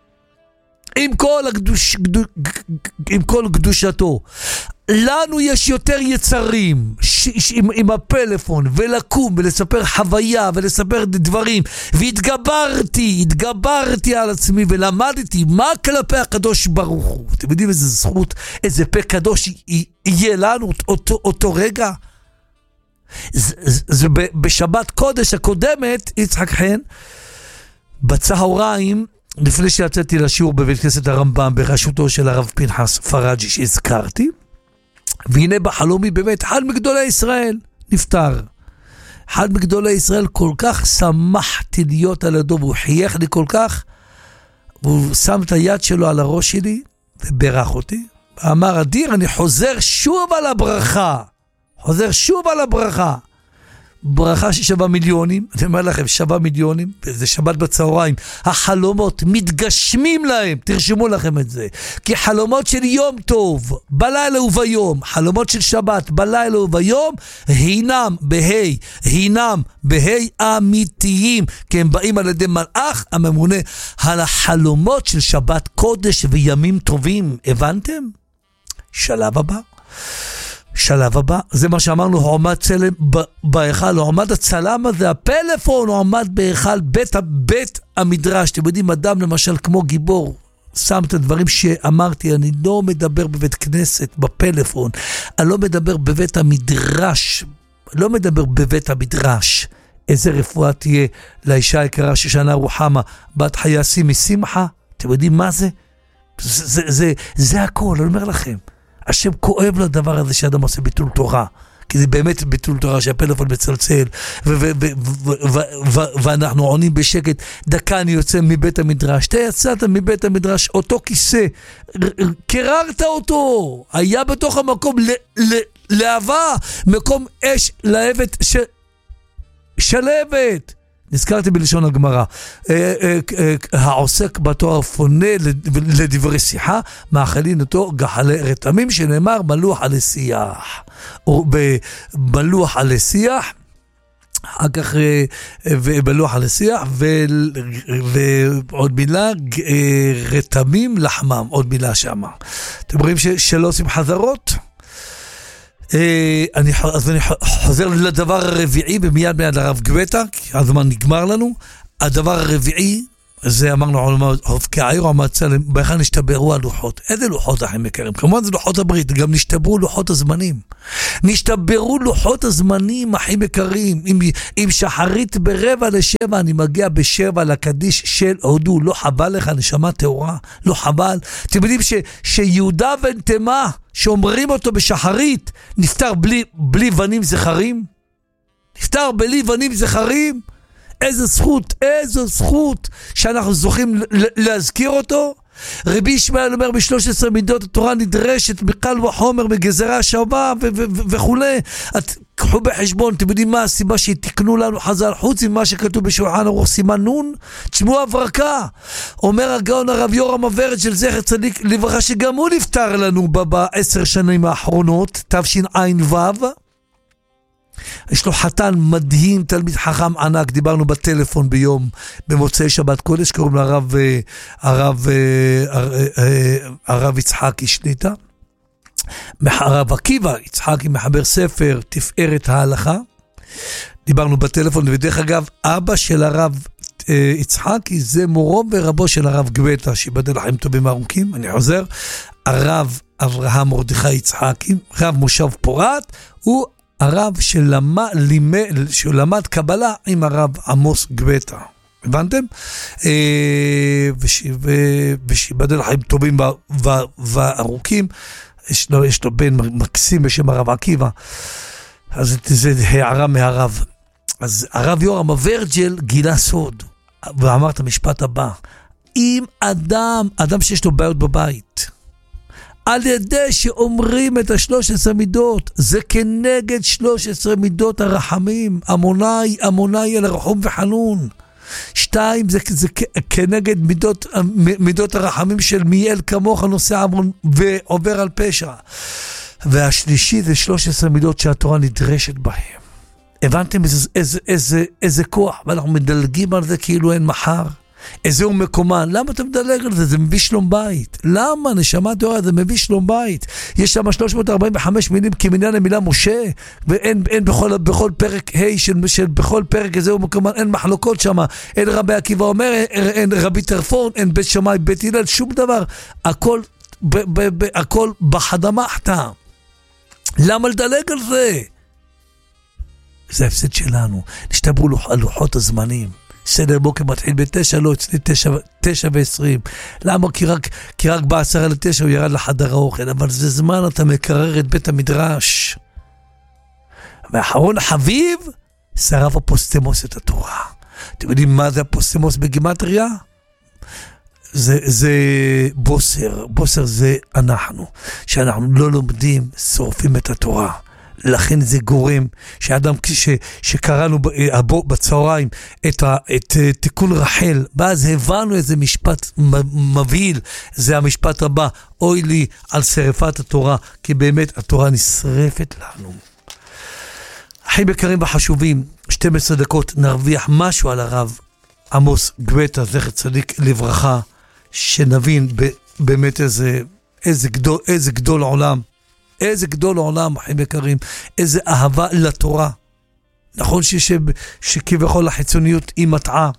Speaker 1: עם כל, הקדוש, קדוש, עם כל קדושתו. לנו יש יותר יצרים ש, ש, עם, עם הפלאפון ולקום ולספר חוויה ולספר דברים, והתגברתי, התגברתי על עצמי ולמדתי מה כלפי הקדוש ברוך הוא. אתם יודעים איזה זכות, איזה פה קדוש יהיה לנו אותו, אותו רגע? זה, זה בשבת קודש הקודמת, יצחק חן, בצהריים, לפני שיצאתי לשיעור בבית כנסת הרמב"ם, בראשותו של הרב פנחס פרג'י שהזכרתי, והנה בחלומי באמת, אחד מגדולי ישראל נפטר. אחד מגדולי ישראל, כל כך שמחתי להיות על ידו, והוא חייך לי כל כך, והוא שם את היד שלו על הראש שלי, וברך אותי, ואמר, אדיר, אני חוזר שוב על הברכה. חוזר שוב על הברכה. ברכה ששווה מיליונים, אני אומר לכם, שווה מיליונים, וזה שבת בצהריים. החלומות מתגשמים להם, תרשמו לכם את זה. כי חלומות של יום טוב, בלילה וביום, חלומות של שבת, בלילה וביום, הינם בהי, הינם בהי אמיתיים, כי הם באים על ידי מלאך הממונה על החלומות של שבת קודש וימים טובים. הבנתם? שלב הבא. שלב הבא, זה מה שאמרנו, הוא עומד צלם בהיכל, הוא עומד הצלם הזה, הפלאפון, הוא עומד בהיכל בית, בית המדרש. אתם יודעים, אדם למשל כמו גיבור, שם את הדברים שאמרתי, אני לא מדבר בבית כנסת, בפלאפון, אני לא מדבר בבית המדרש, לא מדבר בבית המדרש. איזה רפואה תהיה לאישה היקרה ששנה רוחמה, בת חייסי משמחה, אתם יודעים מה זה? זה, זה, זה, זה הכל, אני אומר לכם. השם כואב לדבר הזה שאדם עושה ביטול תורה, כי זה באמת ביטול תורה שהפלאפון מצלצל, ואנחנו עונים בשקט, דקה אני יוצא מבית המדרש, אתה יצאת מבית המדרש, אותו כיסא, קררת אותו, היה בתוך המקום להבה, מקום אש להבת שלבת. נזכרתי בלשון הגמרא, העוסק בתורה פונה לדברי שיחה, מאכלין אותו גחלי רתמים, שנאמר מלוח על השיח, או במלוח על השיח, אחר כך בלוח על השיח, ועוד מילה, רתמים לחמם, עוד מילה שמה. אתם רואים שלא עושים חזרות? אני, אז אני חוזר לדבר הרביעי, ומיד מיד הרב גבטה, כי הזמן נגמר לנו. הדבר הרביעי, זה אמרנו, הופקי העיר המצלם, בכלל נשתברו הלוחות. איזה לוחות אחים יקרים? כמובן זה לוחות הברית, גם נשתברו לוחות הזמנים. נשתברו לוחות הזמנים, אחים יקרים. אם, אם שחרית ברבע לשבע, אני מגיע בשבע לקדיש של הודו. לא חבל לך, נשמה תאורה. לא חבל. אתם יודעים ש, שיהודה בן תמה, שאומרים אותו בשחרית, נפטר בלי, בלי בנים זכרים? נפטר בלי בנים זכרים? איזה זכות, איזו זכות שאנחנו זוכים להזכיר אותו. רבי ישמעאל אומר בשלוש עשרה מידות התורה נדרשת מקל וחומר מגזרה שווה וכו'. קחו בחשבון, אתם יודעים מה הסיבה שתקנו לנו חז"ל חוץ ממה שכתוב בשולחן ערוך סימן נון? תשמעו הברקה. אומר הגאון הרב יורם אברד של זכר צדיק לברכה, שגם הוא נפטר לנו בעשר שנים האחרונות, תשע"ו. יש לו חתן מדהים, תלמיד חכם ענק, דיברנו בטלפון ביום, במוצאי שבת קודש, קוראים לו הרב, הרב, הרב יצחקי שליטה, הרב עקיבא יצחקי מחבר ספר תפארת ההלכה, דיברנו בטלפון, ודרך אגב, אבא של הרב יצחקי זה מורו ורבו של הרב גבטה, שיבדל חיים טובים ארוכים. אני חוזר, הרב אברהם מרדכי יצחקי, רב מושב פורת, הוא הרב שלמד, שלמד קבלה עם הרב עמוס גבטה. הבנתם? ושיבדל חיים טובים וארוכים. יש לו, יש לו בן מקסים בשם הרב עקיבא. אז זה הערה מהרב. אז הרב יורם אברג'ל גילה סוד, ואמר את המשפט הבא: אם אדם, אדם שיש לו בעיות בבית, על ידי שאומרים את השלוש עשרה מידות, זה כנגד שלוש עשרה מידות הרחמים, אמוני, אמוני אל רחום וחנון. שתיים, זה, זה כנגד מידות, מידות הרחמים של מייל כמוך נושא עמון ועובר על פשע. והשלישי זה שלוש עשרה מידות שהתורה נדרשת בהם. הבנתם איזה, איזה, איזה, איזה כוח, ואנחנו מדלגים על זה כאילו אין מחר. איזה הוא מקומן, למה אתה מדלג על זה? זה מביא שלום בית. למה? נשמה תורה, זה מביא שלום בית. יש שם שלוש מאות ארבעים וחמש מילים כמניין המילה משה, ואין אין בכל, בכל פרק ה' של, של בכל פרק איזה הוא מקומן, אין מחלוקות שם, אין רבי עקיבא אומר, אין, אין רבי טרפון, אין בית שמאי, בית הלל, שום דבר. הכל, ב, ב, ב, הכל בחדמחתה. למה לדלג על זה? זה ההפסד שלנו. נשתברו לוח, לוחות הזמנים. סדר בוקר מתחיל בתשע, לא אצלי תשע, תשע ועשרים. למה? כי רק, כי רק בעשרה לתשע הוא ירד לחדר האוכל, אבל זה זמן אתה מקרר את בית המדרש. ואחרון חביב, שרף הפוסטמוס את התורה. אתם יודעים מה זה הפוסטמוס בגימטריה? זה, זה בוסר, בוסר זה אנחנו, שאנחנו לא לומדים, שורפים את התורה. לכן זה גורם שאדם ש, שקראנו בצהריים את, ה, את תיקון רחל, ואז הבנו איזה משפט מבהיל, זה המשפט הבא: אוי לי על שרפת התורה, כי באמת התורה נשרפת לנו. אחים יקרים וחשובים, שתים עשרה דקות נרוויח משהו על הרב עמוס גבטה זכר צדיק לברכה, שנבין באמת איזה, איזה גדול, איזה גדול עולם, איזה גדול עולם, אחים יקרים, איזה אהבה לתורה. נכון שכביכול החיצוניות היא מטעה.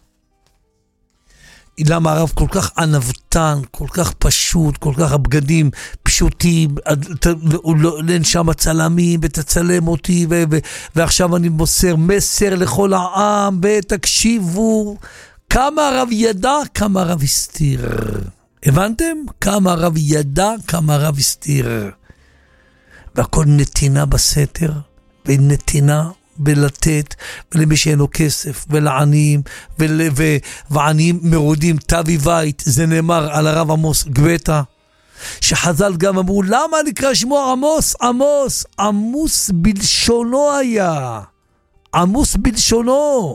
Speaker 1: למה הרב כל כך ענוותן, כל כך פשוט, כל כך הבגדים פשוטים, אין שם צלמים ותצלם אותי, ו- ו- ועכשיו אני מוסר מסר לכל העם, ותקשיבו, כמה הרב ידע, כמה הרב הסתיר. הבנתם? כמה הרב ידע, כמה הרב הסתיר. והכל נתינה בסתר, ונתינה בלתת, ולמי שאין לו כסף, ולעניים, ול, ו, ועניים מרודים, תבי בית. זה נאמר על הרב עמוס גבטה, שחז"ל גם אמרו, למה נקרא שמו עמוס? עמוס, עמוס בלשונו היה, עמוס בלשונו.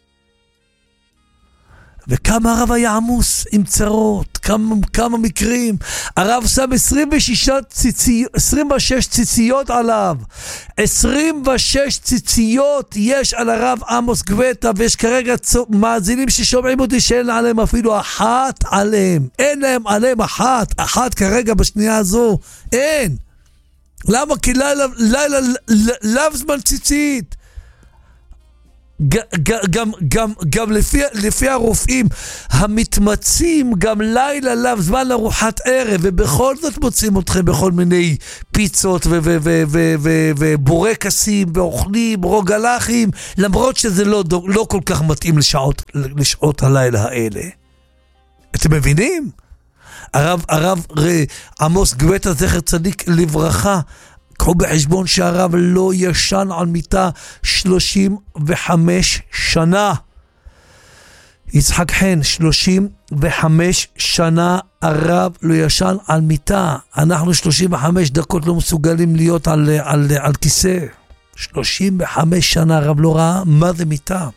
Speaker 1: וכמה הרב היה עמוס עם צרות, כמה, כמה מקרים. הרב שם עשרים ושש ציציות, עשרים ושש ציציות עליו. עשרים ושש ציציות יש על הרב עמוס גבטה, ויש כרגע מאזינים ששומעים אותי שאין עליהם אפילו אחת עליהם. אין להם עליהם אחת, אחת כרגע בשנייה הזו. אין. למה? כי לילה, לילה, לאו זמן ציצית. גם, גם, גם לפי, לפי הרופאים המתמצאים, גם לילה לאו זמן ארוחת ערב, ובכל זאת מוצאים אתכם בכל מיני פיצות ובורקסים ואוכלים רוגלחים, למרות שזה לא, לא כל כך מתאים לשעות, לשעות הלילה האלה. אתם מבינים? הרב, הרב עמוס גואטה זכר צדיק לברכה, קחו בחשבון שהרב לא ישן על מיטה שלושים וחמש שנה. יצחק חן, שלושים וחמש שנה הרב לא ישן על מיטה. אנחנו שלושים וחמש דקות לא מסוגלים להיות על, על, על כיסא. שלושים וחמש שנה הרב לא ראה מה זה מיטה.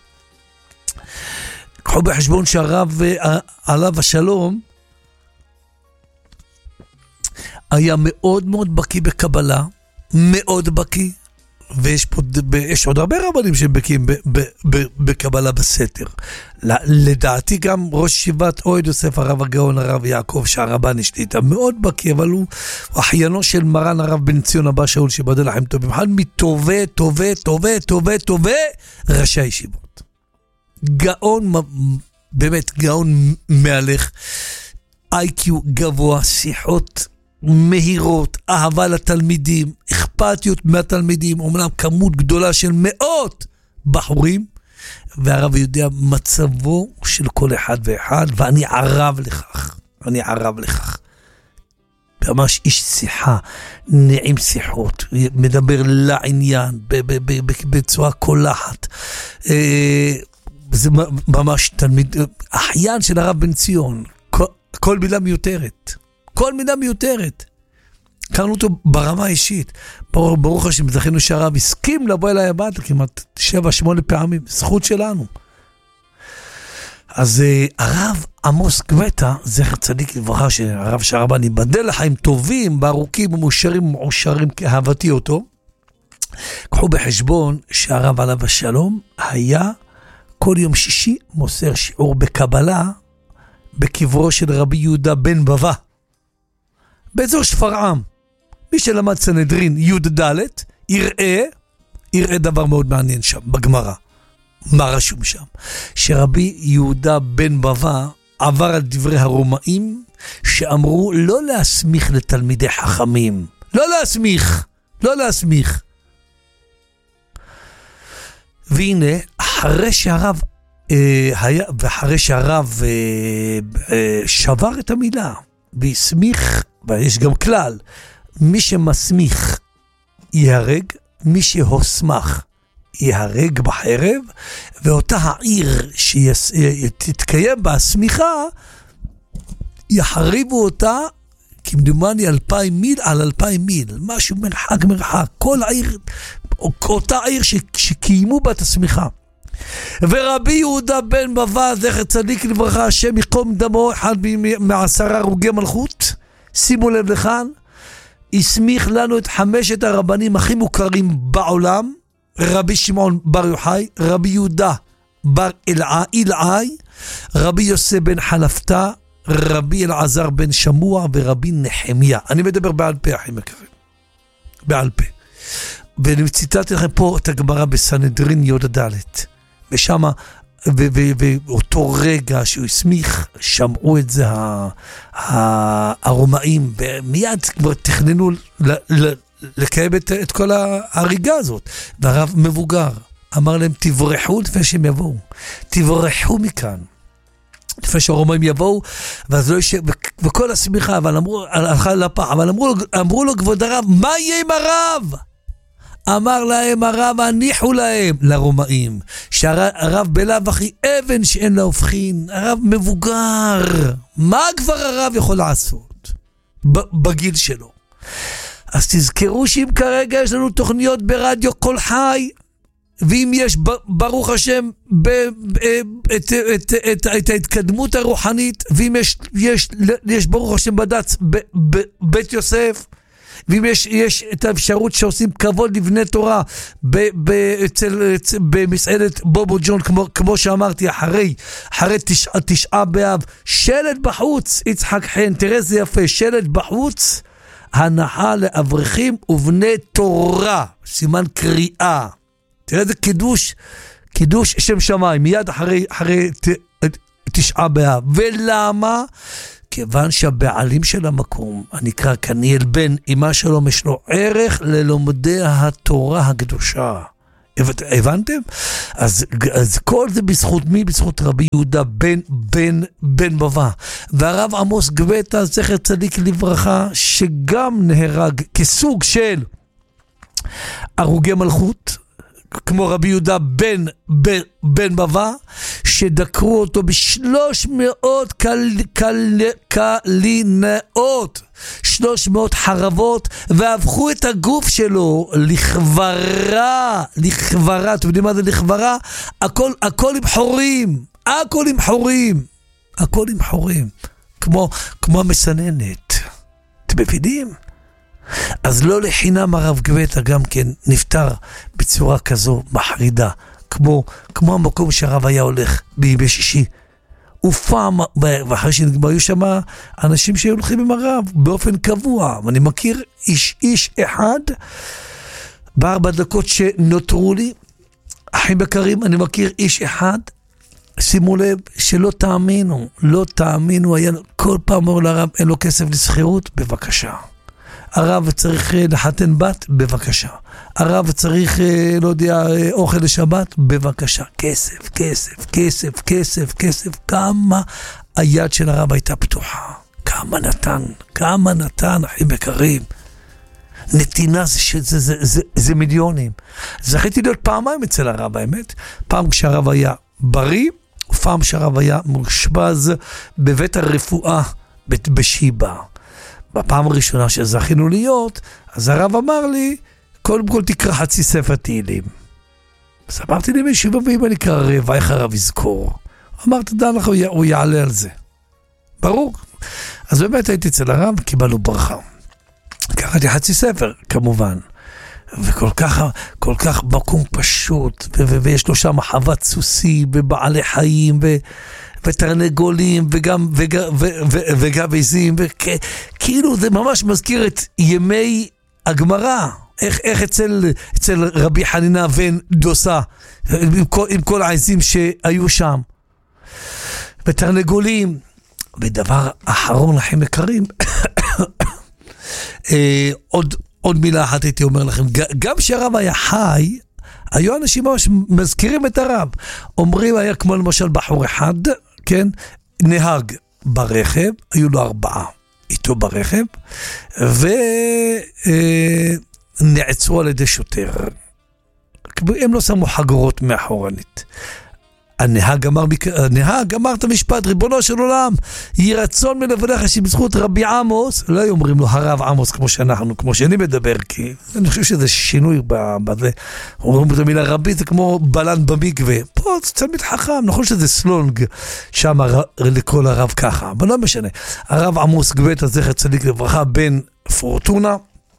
Speaker 1: קחו בחשבון שהרב עליו השלום היה מאוד מאוד בקי בקבלה, מאוד בקי, ויש פה, יש עוד הרבה רבנים שהם בקיאים בקבלה בסתר. לדעתי גם ראש ישיבת אוהד יוסף, הרב הגאון, הרב יעקב שהרבן השליטה, מאוד בקי, אבל הוא אחיינו של מרן הרב בן ציון אבא שאול שבדל לכם טובים, אחד מטובי, טובי, טובי, טובי, טובי ראשי הישיבות. גאון, באמת גאון מהלך, איי קיו גבוה, שיחות מהירות, אהבה לתלמידים, אכפתיות מהתלמידים, אומנם כמות גדולה של מאות בחורים, והרב יודע מצבו של כל אחד ואחד, ואני ערב לכך, אני ערב לכך. ממש איש שיחה, נעים שיחות, מדבר לעניין, בצורה קולחת. זה ממש תלמיד, אחיין של הרב בן ציון, כל מילה מיותרת. כל מידה מיותרת. קראנו אותו ברמה האישית. ברוך, ברוך השם, זכינו שהרב הסכים לבוא אליי הביתה כמעט שבע, שמונה פעמים. זכות שלנו. אז uh, הרב עמוס גואטה, זכר צדיק לברכה, שהרב שהרבן ייבדל לחיים טובים, בארוכים ומאושרים ומאושרים כאהבתי אותו. קחו בחשבון שהרב עליו השלום היה כל יום שישי מוסר שיעור בקבלה בקברו של רבי יהודה בן בבא. באזור שפרעם, מי שלמד סנהדרין י' ד' יראה, יראה דבר מאוד מעניין שם, בגמרא. מה רשום שם? שרבי יהודה בן בבא עבר על דברי הרומאים, שאמרו לא להסמיך לתלמידי חכמים. לא להסמיך, לא להסמיך. והנה, אחרי שהרב, אה, היה, ואחרי שהרב אה, אה, שבר את המילה, והסמיך, ויש גם כלל, מי שמסמיך יהרג, מי שהוסמך יהרג בחרב, ואותה העיר שתתקיים בהסמיכה, יחריבו אותה כמדומני אלפיים מיל על אלפיים מיל, משהו מרחק מרחק, כל העיר, אותה עיר שקיימו בה את הסמיכה. ורבי יהודה בן בבא, זכר צדיק לברכה, השם יקום דמו, אחד מעשרה הרוגי מלכות, שימו לב לכאן, הסמיך לנו את חמשת הרבנים הכי מוכרים בעולם, רבי שמעון בר יוחאי, רבי יהודה בר אלעאי, רבי יוסף בן חלפתא, רבי אלעזר בן שמוע ורבי נחמיה. אני מדבר בעל פה, אחים יקרים, בעל פה. ואני ציטטתי לכם פה את הגמרא בסנהדרין י' ד', ושם, ואותו רגע שהוא הסמיך, שמעו את זה הרומאים, ומיד כבר תכננו לקיים את כל ההריגה הזאת. והרב מבוגר אמר להם, תברחו לפני שהם יבואו, תברחו מכאן. לפני שהרומאים יבואו, ואז לא ישב, וכל הסמיכה, אבל אמרו, הלכה לפח, אבל אמרו, אמרו לו, כבוד הרב, מה יהיה עם הרב? אמר להם הרב, הניחו להם, לרומאים, שהרב בלב אחי אבן שאין לה הופכין, הרב מבוגר, מה כבר הרב יכול לעשות בגיל שלו? אז תזכרו שאם כרגע יש לנו תוכניות ברדיו כל חי, ואם יש ברוך השם ב, את, את, את, את ההתקדמות הרוחנית, ואם יש, יש, יש ברוך השם בד"ץ בבית יוסף, ואם יש, יש את האפשרות שעושים כבוד לבני תורה ב, ב, אצל, אצל, במסעדת בובו ג'ון, כמו, כמו שאמרתי, אחרי, אחרי תשע, תשעה באב, שלט בחוץ, יצחק חן, תראה זה יפה, שלט בחוץ, הנחה לאברכים ובני תורה, סימן קריאה. תראה זה קידוש, קידוש שם שמיים, מיד אחרי, אחרי ת, תשעה באב. ולמה? כיוון שהבעלים של המקום, הנקרא קניאל בן אמא שלום, יש לו ערך ללומדי התורה הקדושה. הבנתם? אז, אז כל זה בזכות מי? בזכות רבי יהודה בן בן בן בבא. והרב עמוס גבטה, זכר צדיק לברכה, שגם נהרג כסוג של הרוגי מלכות, כמו רבי יהודה בן בן, בן בבא, שדקרו אותו בשלוש מאות קל, קל, קלינאות, שלוש מאות חרבות, והפכו את הגוף שלו לכברה, לכברה. אתם יודעים מה זה לכברה? הכל, הכל עם חורים, הכל עם חורים, הכל עם חורים, כמו, כמו המסננת. אתם מבינים? אז לא לחינם הרב גבטה גם כן נפטר בצורה כזו מחרידה, כמו, כמו המקום שהרב היה הולך בימי שישי. ופעם, ואחרי שנגמרו שם אנשים שהולכים עם הרב באופן קבוע, ואני מכיר איש איש אחד בארבע דקות שנותרו לי, אחים יקרים, אני מכיר איש אחד, שימו לב, שלא תאמינו, לא תאמינו, היה כל פעם אומר לרב, אין לו כסף לסחירות, בבקשה. הרב צריך לחתן בת, בבקשה. הרב צריך, לא יודע, אוכל לשבת, בבקשה. כסף, כסף, כסף, כסף, כסף. כמה היד של הרב הייתה פתוחה. כמה נתן, כמה נתן, אחים יקרים. נתינה זה, זה, זה, זה, זה מיליונים. זכיתי להיות פעמיים אצל הרב, האמת. פעם כשהרב היה בריא, ופעם כשהרב היה מושבז בבית הרפואה בשיבא. בפעם הראשונה שזכינו להיות, אז הרב אמר לי, קודם כל תקרא חצי ספר תהילים. אז אמרתי לי מישהו, ואם אני אקרא רבע, איך הרב יזכור? אמר, תדע לך, הוא יעלה על זה. ברור. אז באמת הייתי אצל הרב, קיבלנו ברכה. קראתי חצי ספר, כמובן. וכל כך, כל כך מקום פשוט, ו- ו- ויש לו שם חוות סוסי, ובעלי חיים, ו... ותרנגולים וגם וגם וגם עזים, וכאילו זה ממש מזכיר את ימי הגמרא, איך איך אצל אצל רבי חנינה בן דוסה, עם כל, עם כל העזים שהיו שם, ותרנגולים. ודבר אחרון, אחים יקרים, עוד עוד מילה אחת הייתי אומר לכם, גם שהרב היה חי, היו אנשים ממש מזכירים את הרב, אומרים, היה כמו למשל בחור אחד, כן, נהג ברכב, היו לו ארבעה איתו ברכב, ונעצרו על ידי שוטר. הם לא שמו חגורות מאחורנית. הנהג אמר, הנהג אמר את המשפט, ריבונו של עולם, יהי רצון מלבדך שבזכות רבי עמוס, לא היו אומרים לו הרב עמוס כמו שאנחנו, כמו שאני מדבר, כי אני חושב שזה שינוי בזה. אומרים את המילה רבי, זה כמו בלן במקווה. פה זה תלמיד חכם, נכון שזה סלונג, שם לקרוא לרב ככה, אבל לא משנה. הרב עמוס גבטה, זכר צדיק לברכה, בן פורטונה,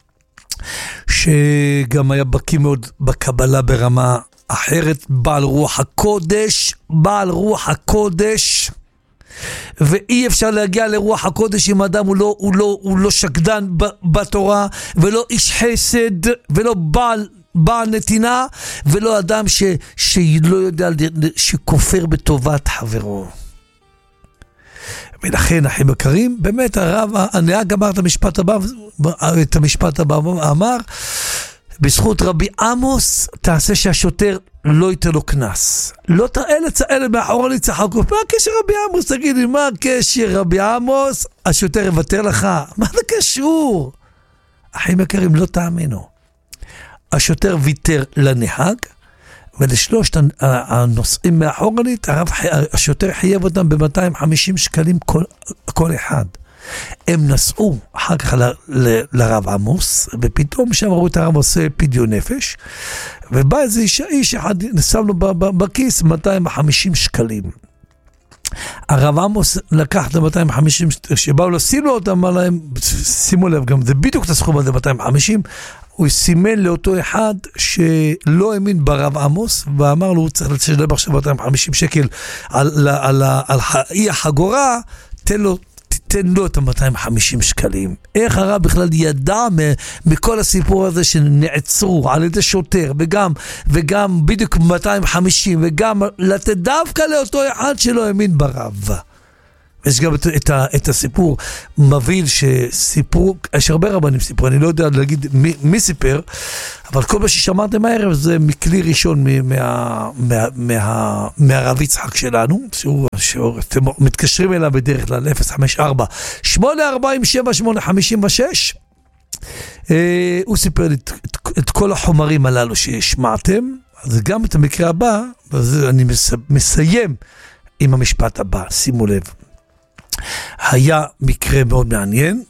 Speaker 1: שגם היה בקיא מאוד בקבלה ברמה אחרת, בעל רוח הקודש, בעל רוח הקודש, ואי אפשר להגיע לרוח הקודש אם אדם הוא לא, הוא לא, הוא לא שקדן בתורה, ולא איש חסד, ולא בעל, בעל נתינה, ולא אדם ש, שלא יודע, שכופר בטובת חברו. ולכן, אחים יקרים, באמת הרב, הנהג אמר את המשפט הבא, את המשפט הבא אמר, בזכות רבי עמוס, תעשה שהשוטר לא ייתן לו כנס. לא תאלה צאלה מאחורה לצחקו. מה הקשר רבי עמוס? תגיד לי, מה הקשר רבי עמוס? השוטר יוותר לך. מה זה קשור? אחים יקרים, לא תאמינו. השוטר ויתר לנהג, ולשלושת הנוסעים מאחורנית, השוטר חייב אותם ב-מאתיים וחמישים שקלים כל, כל אחד. הם נסעו אחר כך ל, ל, לרב עמוס, ופתאום שם ראו את הרב עושה פדיון נפש, ובא איזה איש, איש אחד, נסם לו בכיס מאתיים וחמישים שקלים. הרב עמוס לקח את ה-מאתיים וחמישים, שבאו לשים לו אותם, אמר להם, שימו לב, גם זה בדיוק את הסכום הזה, מאתיים וחמישים, הוא סימן לאותו אחד שלא האמין ברב עמוס, ואמר לו, הוא צריך לשלם עכשיו מאתיים וחמישים שקל על, על, על, על אי החגורה, תן לו, תן לו את ה-מאתיים וחמישים שקלים. איך הרב בכלל ידע מכל הסיפור הזה שנעצרו על ידי שוטר, וגם, וגם בדיוק מאתיים וחמישים, וגם לתת דווקא לאותו אחד שלא האמין ברב. יש גם את, את, את הסיפור מבין שסיפור, יש הרבה רבנים סיפור, אני לא יודע להגיד מי, מי סיפר, אבל כל מה ששמעתם הערב זה מכלי ראשון מה, מה, מה, מהרב יצחק שלנו, שהוא, שאתם מתקשרים אליו בדרך כלל אפס חמש ארבע שמונה ארבעים שבע שמונה חמישים ושש. אה, הוא סיפר לי את, את, את כל החומרים הללו ששמעתם, אז גם את המקרה הבא, אז אני מס, מסיים עם המשפט הבא, שימו לב. היה מקרה מאוד מעניין,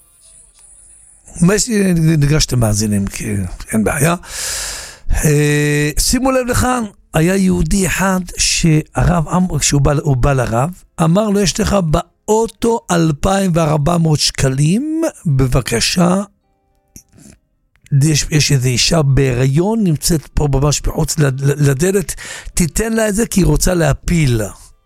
Speaker 1: נגרש אתם מאזינים כי אין בעיה. שימו לב לכאן, היה יהודי אחד שהרב, כשהוא בא, הוא בא לרב, אמר לו, יש לך באוטו אלפיים וארבע מאות שקלים, בבקשה, יש, יש איזו אישה בהיריון, נמצאת פה ממש בחוץ לדלת, תיתן לה את זה כי היא רוצה להפיל.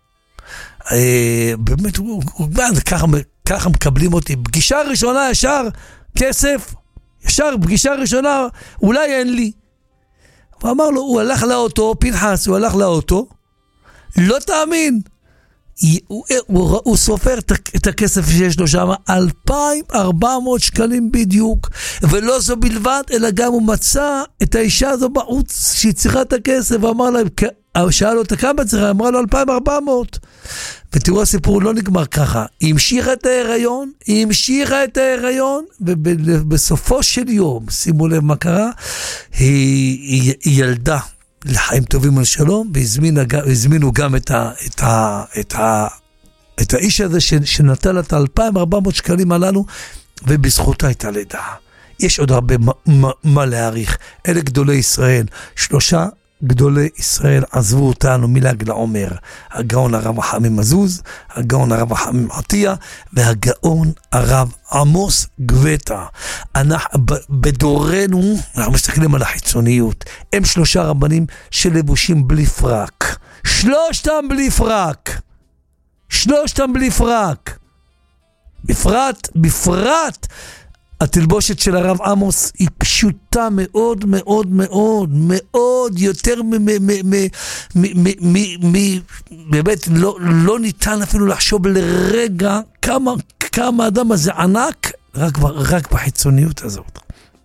Speaker 1: באמת, ככה מקבלים אותי. פגישה ראשונה ישר כסף, ישר פגישה ראשונה אולי אין לי. הוא אמר לו, הוא הלך לאוטו, פנחס, הוא הלך לאוטו, לא תאמין, הוא, הוא, הוא סופר את הכסף שיש לו שם, אלפיים וארבע מאות שקלים בדיוק, ולא זו בלבד, אלא גם הוא מצא את האישה הזו בחוץ שהיא צריכה את הכסף, ואמר להם, שאל אותה כמה צריכה, אמרה לו אלפיים וארבע מאות. ותראו, הסיפור לא נגמר ככה, היא המשיכה את ההיריון, היא המשיכה את ההיריון, ובסופו של יום, שימו לב מה קרה, היא, היא, היא ילדה לחיים טובים על שלום, והזמינו גם את, ה, את, ה, את, ה, את האיש הזה שנתן את אלפיים וארבע מאות שקלים הללו, ובזכותה הייתה לידה. יש עוד הרבה מה, מה, מה להעריך. אלה גדולי ישראל, שלושה גדולי ישראל עזבו אותנו מל"ג לעומר, הגאון הרב חמים מזוז, הגאון הרב חמים עטיה, והגאון הרב עמוס גבטה. אנחנו, בדורנו, אנחנו מסתכלים על החיצוניות, הם שלושה רבנים שלבושים בלי פרק, שלושתם בלי פרק, שלושתם בלי פרק, בפרט, בפרט, התלבושת של הרב עמוס היא פשוטה מאוד מאוד מאוד מאוד, יותר באמת לא ניתן אפילו לחשוב לרגע כמה האדם הזה ענק, רק בחיצוניות הזאת.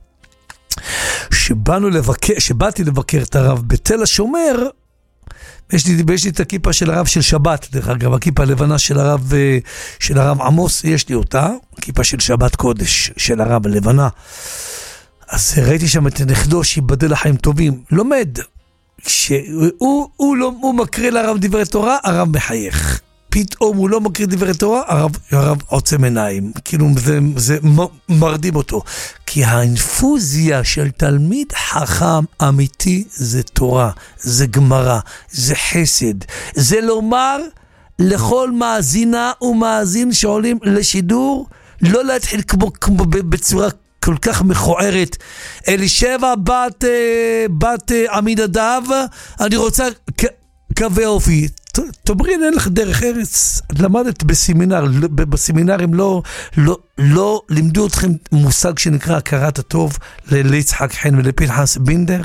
Speaker 1: שבאתי לבקר את הרב בתל השומר, יש לי, יש לי את הכיפה של הרב של שבת, דרך אגב, הכיפה הלבנה של הרב, של הרב עמוס, יש לי אותה, הכיפה של שבת קודש, של הרב הלבנה. אז ראיתי שם את נכדו שיבדל לחיים טובים, לומד, שהוא הוא לא, הוא מקריא לרב דברי תורה, הרב מחייך. פתאום הוא לא מקריא דברי תורה, הרב, הרב עוצם עיניים, כאילו זה, זה מרדים אותו. כי האינפוזיה של תלמיד חכם אמיתי זה תורה, זה גמרא, זה חסד. זה לומר לכל מאזינה ומאזין שעולים לשידור, לא להתחיל כמו, כמו בצורה כל כך מכוערת. אלישבע בת, בת עמינדב, אני רוצה קווי אופי. תאמרין, אין לך דרך ארץ, למדת בסמינר, בסמינרים לא, לא, לא לימדו אתכם מושג שנקרא הכרת הטוב ליצחק חן ולפנחס בינדר?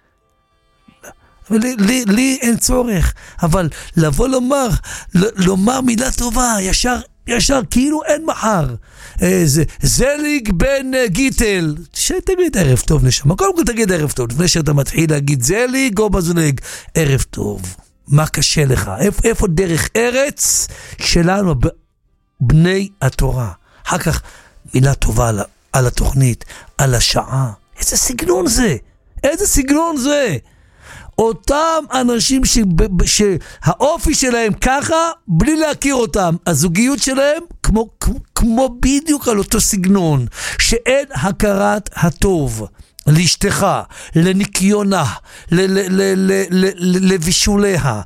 Speaker 1: לי, לי, לי אין צורך, אבל לבוא לומר, לומר מילה טובה, ישר, ישר, כאילו אין מחר. זה, זליג בן גיטל, שתגיד ערב טוב נשמה, קודם כל תגיד ערב טוב, לפני שאתה מתחיל להגיד זליג או בזליג, ערב טוב. מה קשה לך? איפה, איפה דרך ארץ שלנו בני התורה? אחר כך מילה טובה על, על התוכנית, על השעה. איזה סגנון זה? איזה סגנון זה? אותם אנשים ש, שהאופי שלהם ככה, בלי להכיר אותם, הזוגיות שלהם כמו, כמו, כמו בדיוק על אותו סגנון, שאין הכרת הטוב. לאשתך, לניקיונה, לבישוליה,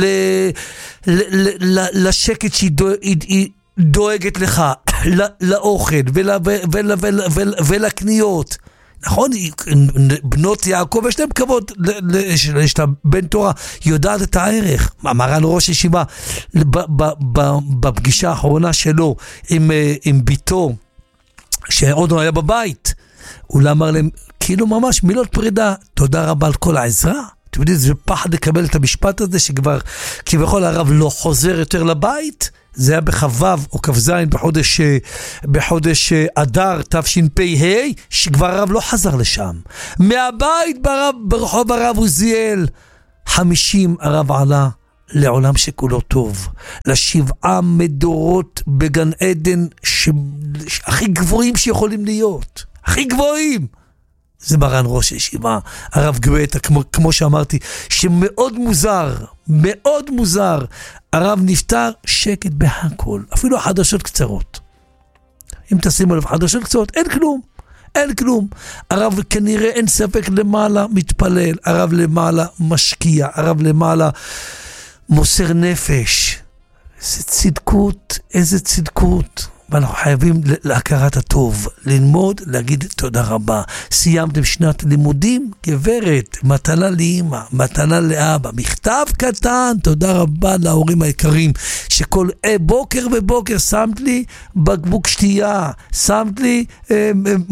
Speaker 1: לשקט שהיא דואגת לך, לאוכל ולקניות. נכון, בנות יעקב, יש להם כבוד, יש לה בן תורה, יודעת את הערך. מרן ראש ישיבה, בפגישה האחרונה שלו עם, עם ביתו, שעוד לא היה בבית, הוא אמר להם, כאילו ממש מילות פרידה, תודה רבה על כל העזרה. אתם יודעים, זה פחד לקבל את המשפט הזה, שכבר כביכול הרב לא חוזר יותר לבית, זה היה בחבב או כבזין בחודש, בחודש אדר תשפ"ה, שכבר הרב לא חזר לשם. מהבית ברב, ברחוב הרב עוזיאל, חמישים הרב עלה לעולם שכולו טוב, לשבעה מדורות בגן עדן, ש... הכי גבוהים שיכולים להיות, הכי גבוהים. זה מרן ראש ישיבה, הרב גואטה, כמו, כמו שאמרתי, שמאוד מוזר, מאוד מוזר, הרב נפטר שקט בהכל, אפילו חדשות קצרות. אם תשימו לב, חדשות קצרות, אין כלום, אין כלום. הרב כנראה אין ספק למעלה מתפלל, הרב למעלה משקיע, הרב למעלה מוסר נפש. איזה צדקות, איזה צדקות. ואנחנו חייבים להכרת הטוב, ללמוד, להגיד תודה רבה. סיימתם שנת לימודים? גברת, מתנה לאמא, מתנה לאבא, מכתב קטן, תודה רבה להורים היקרים, שכל אה, בוקר ובוקר שמת לי בקבוק שתייה, שמת לי אה,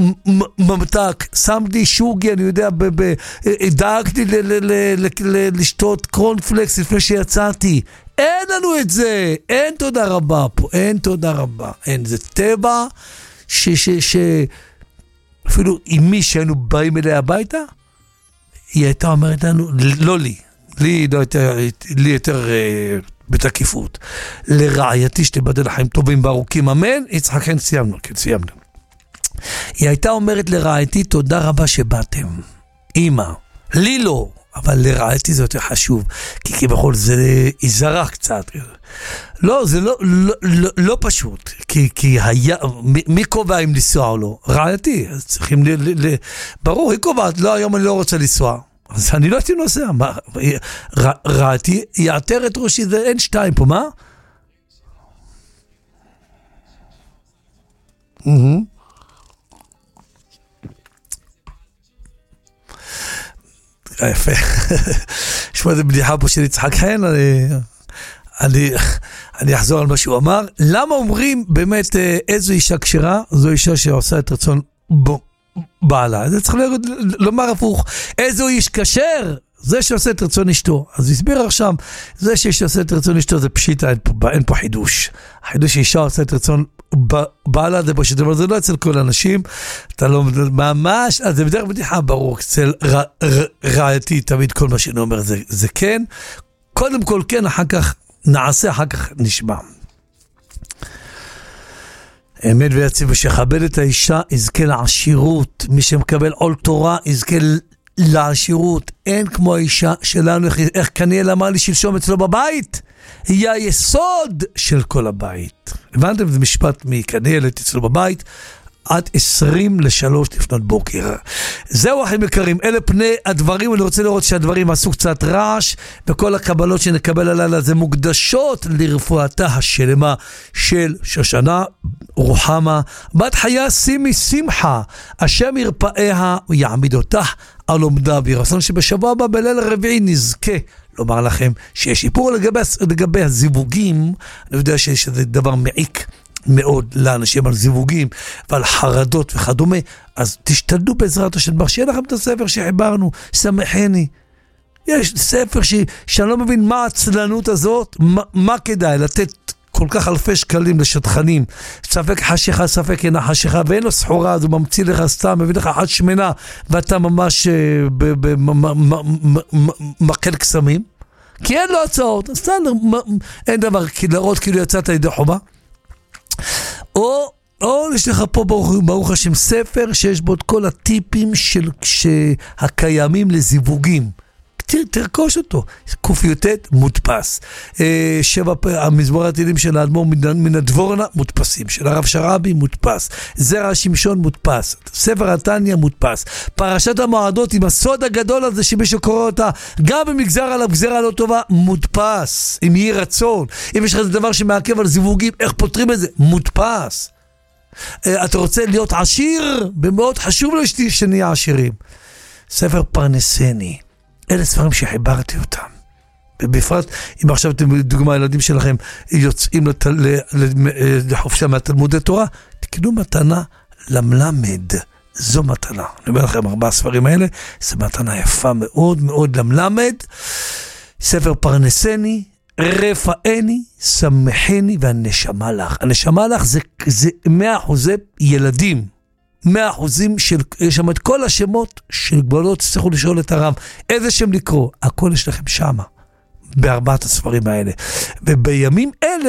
Speaker 1: ממתק, שמת לי שוגי, אני יודע, ב- ב- דאגתי ל- ל- ל- ל- לשתות קרונפלקס לפני שיצאתי. אין לנו את זה, אין תודה רבה פה, אין תודה רבה, אין, זה טבע ש... ש, ש אפילו עם מי שהיינו באים אליה הביתה, היא הייתה אומרת לנו, לא לי, לי, לא יותר, לי יותר אה, בתקיפות, לרעייתי שתיבדל לחיים טובים וארוכים, אמן, יצחק, כן, סיימנו, כן, סיימנו. היא הייתה אומרת לרעייתי, תודה רבה שבאתם, אמא, לי לא, אבל לרעייתי זה יותר חשוב, כי כבכל זה יזרח קצת. לא, זה לא, לא, לא, לא פשוט, כי, כי היה, מי, מי קובע אם לנסוע או לא? רעייתי, אז צריכים, ל, ל, ל, ברור, היא קובעת, לא, היום אני לא רוצה לנסוע, אז אני לא הייתי נוסע, מה, ר, רעייתי, יעתר את ראשי, זה אין שתיים פה, מה? אהה. יפה. שמע, זה בדיחה פה של יצחק חן, אני, אני, אני אחזור על מה שהוא אמר. למה אומרים באמת איזו אישה כשרה? זו אישה שעושה את רצון בעלה. זה צריך לומר הפוך. איזו איש כשר? זה שעושה את רצון אשתו. אז הסביר עכשיו, זה שעושה את רצון אשתו זה פשיטה, אין פה, אין פה חידוש. החידוש שאישה עושה את רצון בעלה, זה פשוט, אבל זה לא אצל כל אנשים, אתה לא, ממש, אז זה בדרך בדיחה, ברור, אצל ר, ר, רעייתי, תמיד כל מה שאני אומר זה, זה כן, קודם כל כן, אחר כך נעשה, אחר כך נשמע. אמת ויציב, שכבד את האישה, יזכה לעשירות, מי שמקבל עול תורה, יזכה לעשירות, אין כמו האישה שלנו, איך כניאל אמר לי שלשום אצלו בבית, היא היסוד של כל הבית. הבנתם? זה משפט מכניאלת אצלו בבית, עד עשרים לשלוש לפנות בוקר. זהו אחים יקרים, אלה פני הדברים, אני רוצה לראות שהדברים עשו קצת רעש, וכל הקבלות שנקבל הלילה זה מוקדשות לרפואתה השלמה של שושנה רוחמה, בת חיה שימי שמחה, השם ירפאיה ויעמיד אותך על עומדה ברצון שבשבוע הבא בליל הרביעי נזכה לומר לכם שיש שיפור לגבי, לגבי הזיווגים. אני יודע שיש איזה דבר מעיק מאוד לאנשים על זיווגים ועל חרדות וכדומה, אז תשתדלו בעזרת השם, שיהיה לכם את הספר שחיברנו, שמחני. יש ספר ש... שאני לא מבין מה הצלנות הזאת, מה, מה כדאי לתת כל כך אלפי שקלים לשטחנים, ספק חשיכה, ספק אינה חשיכה, ואין לו סחורה, אז הוא ממציא לך סתם, מביא לך אחת שמנה, ואתה ממש מקל קסמים, כי אין לו הצעות, אז סתם, אין דבר, להראות כאילו יצאת לידי חובה, או, או יש לך פה ברוך, ברוך השם ספר, שיש בו את כל הטיפים של, הקיימים לזיווגים, תרכוש אותו, קופיוטט מודפס, שבע המזמור התהילים של האדמו"ר מן הדבורנה מודפסים, של הרב שרעבי מודפס, זרע שמשון מודפס, ספר התניא מודפס, פרשת המועדות עם הסוד הגדול הזה שמי שקורא אותה, גם אם נגזר עליו גזרה לא טובה, מודפס, אם יהיה רצון, אם יש לך איזה דבר שמעכב על זיווגים, איך פותרים את זה? מודפס. אתה רוצה להיות עשיר? במאוד חשוב לו שנהיה עשירים. ספר פרנסני. אלה ספרים שחיברתי אותם. בפרט, אם עכשיו אתם, דוגמה, הילדים שלכם יוצאים לת... לחופשה מהתלמודי תורה, תקנו מתנה למלמד. זו מתנה. אני אומר לכם, ארבעה ספרים האלה, זו מתנה יפה מאוד מאוד למלמד. ספר פרנסני, רפאני, שמחני והנשמה לך. הנשמה לך זה, זה מאה אחוזי ילדים. מאה אחוזים של, יש שם את כל השמות של גבולות, תצטרכו לשאול את הרב, איזה שם לקרוא? הכל יש לכם שמה, בארבעת הספרים האלה. ובימים אלה,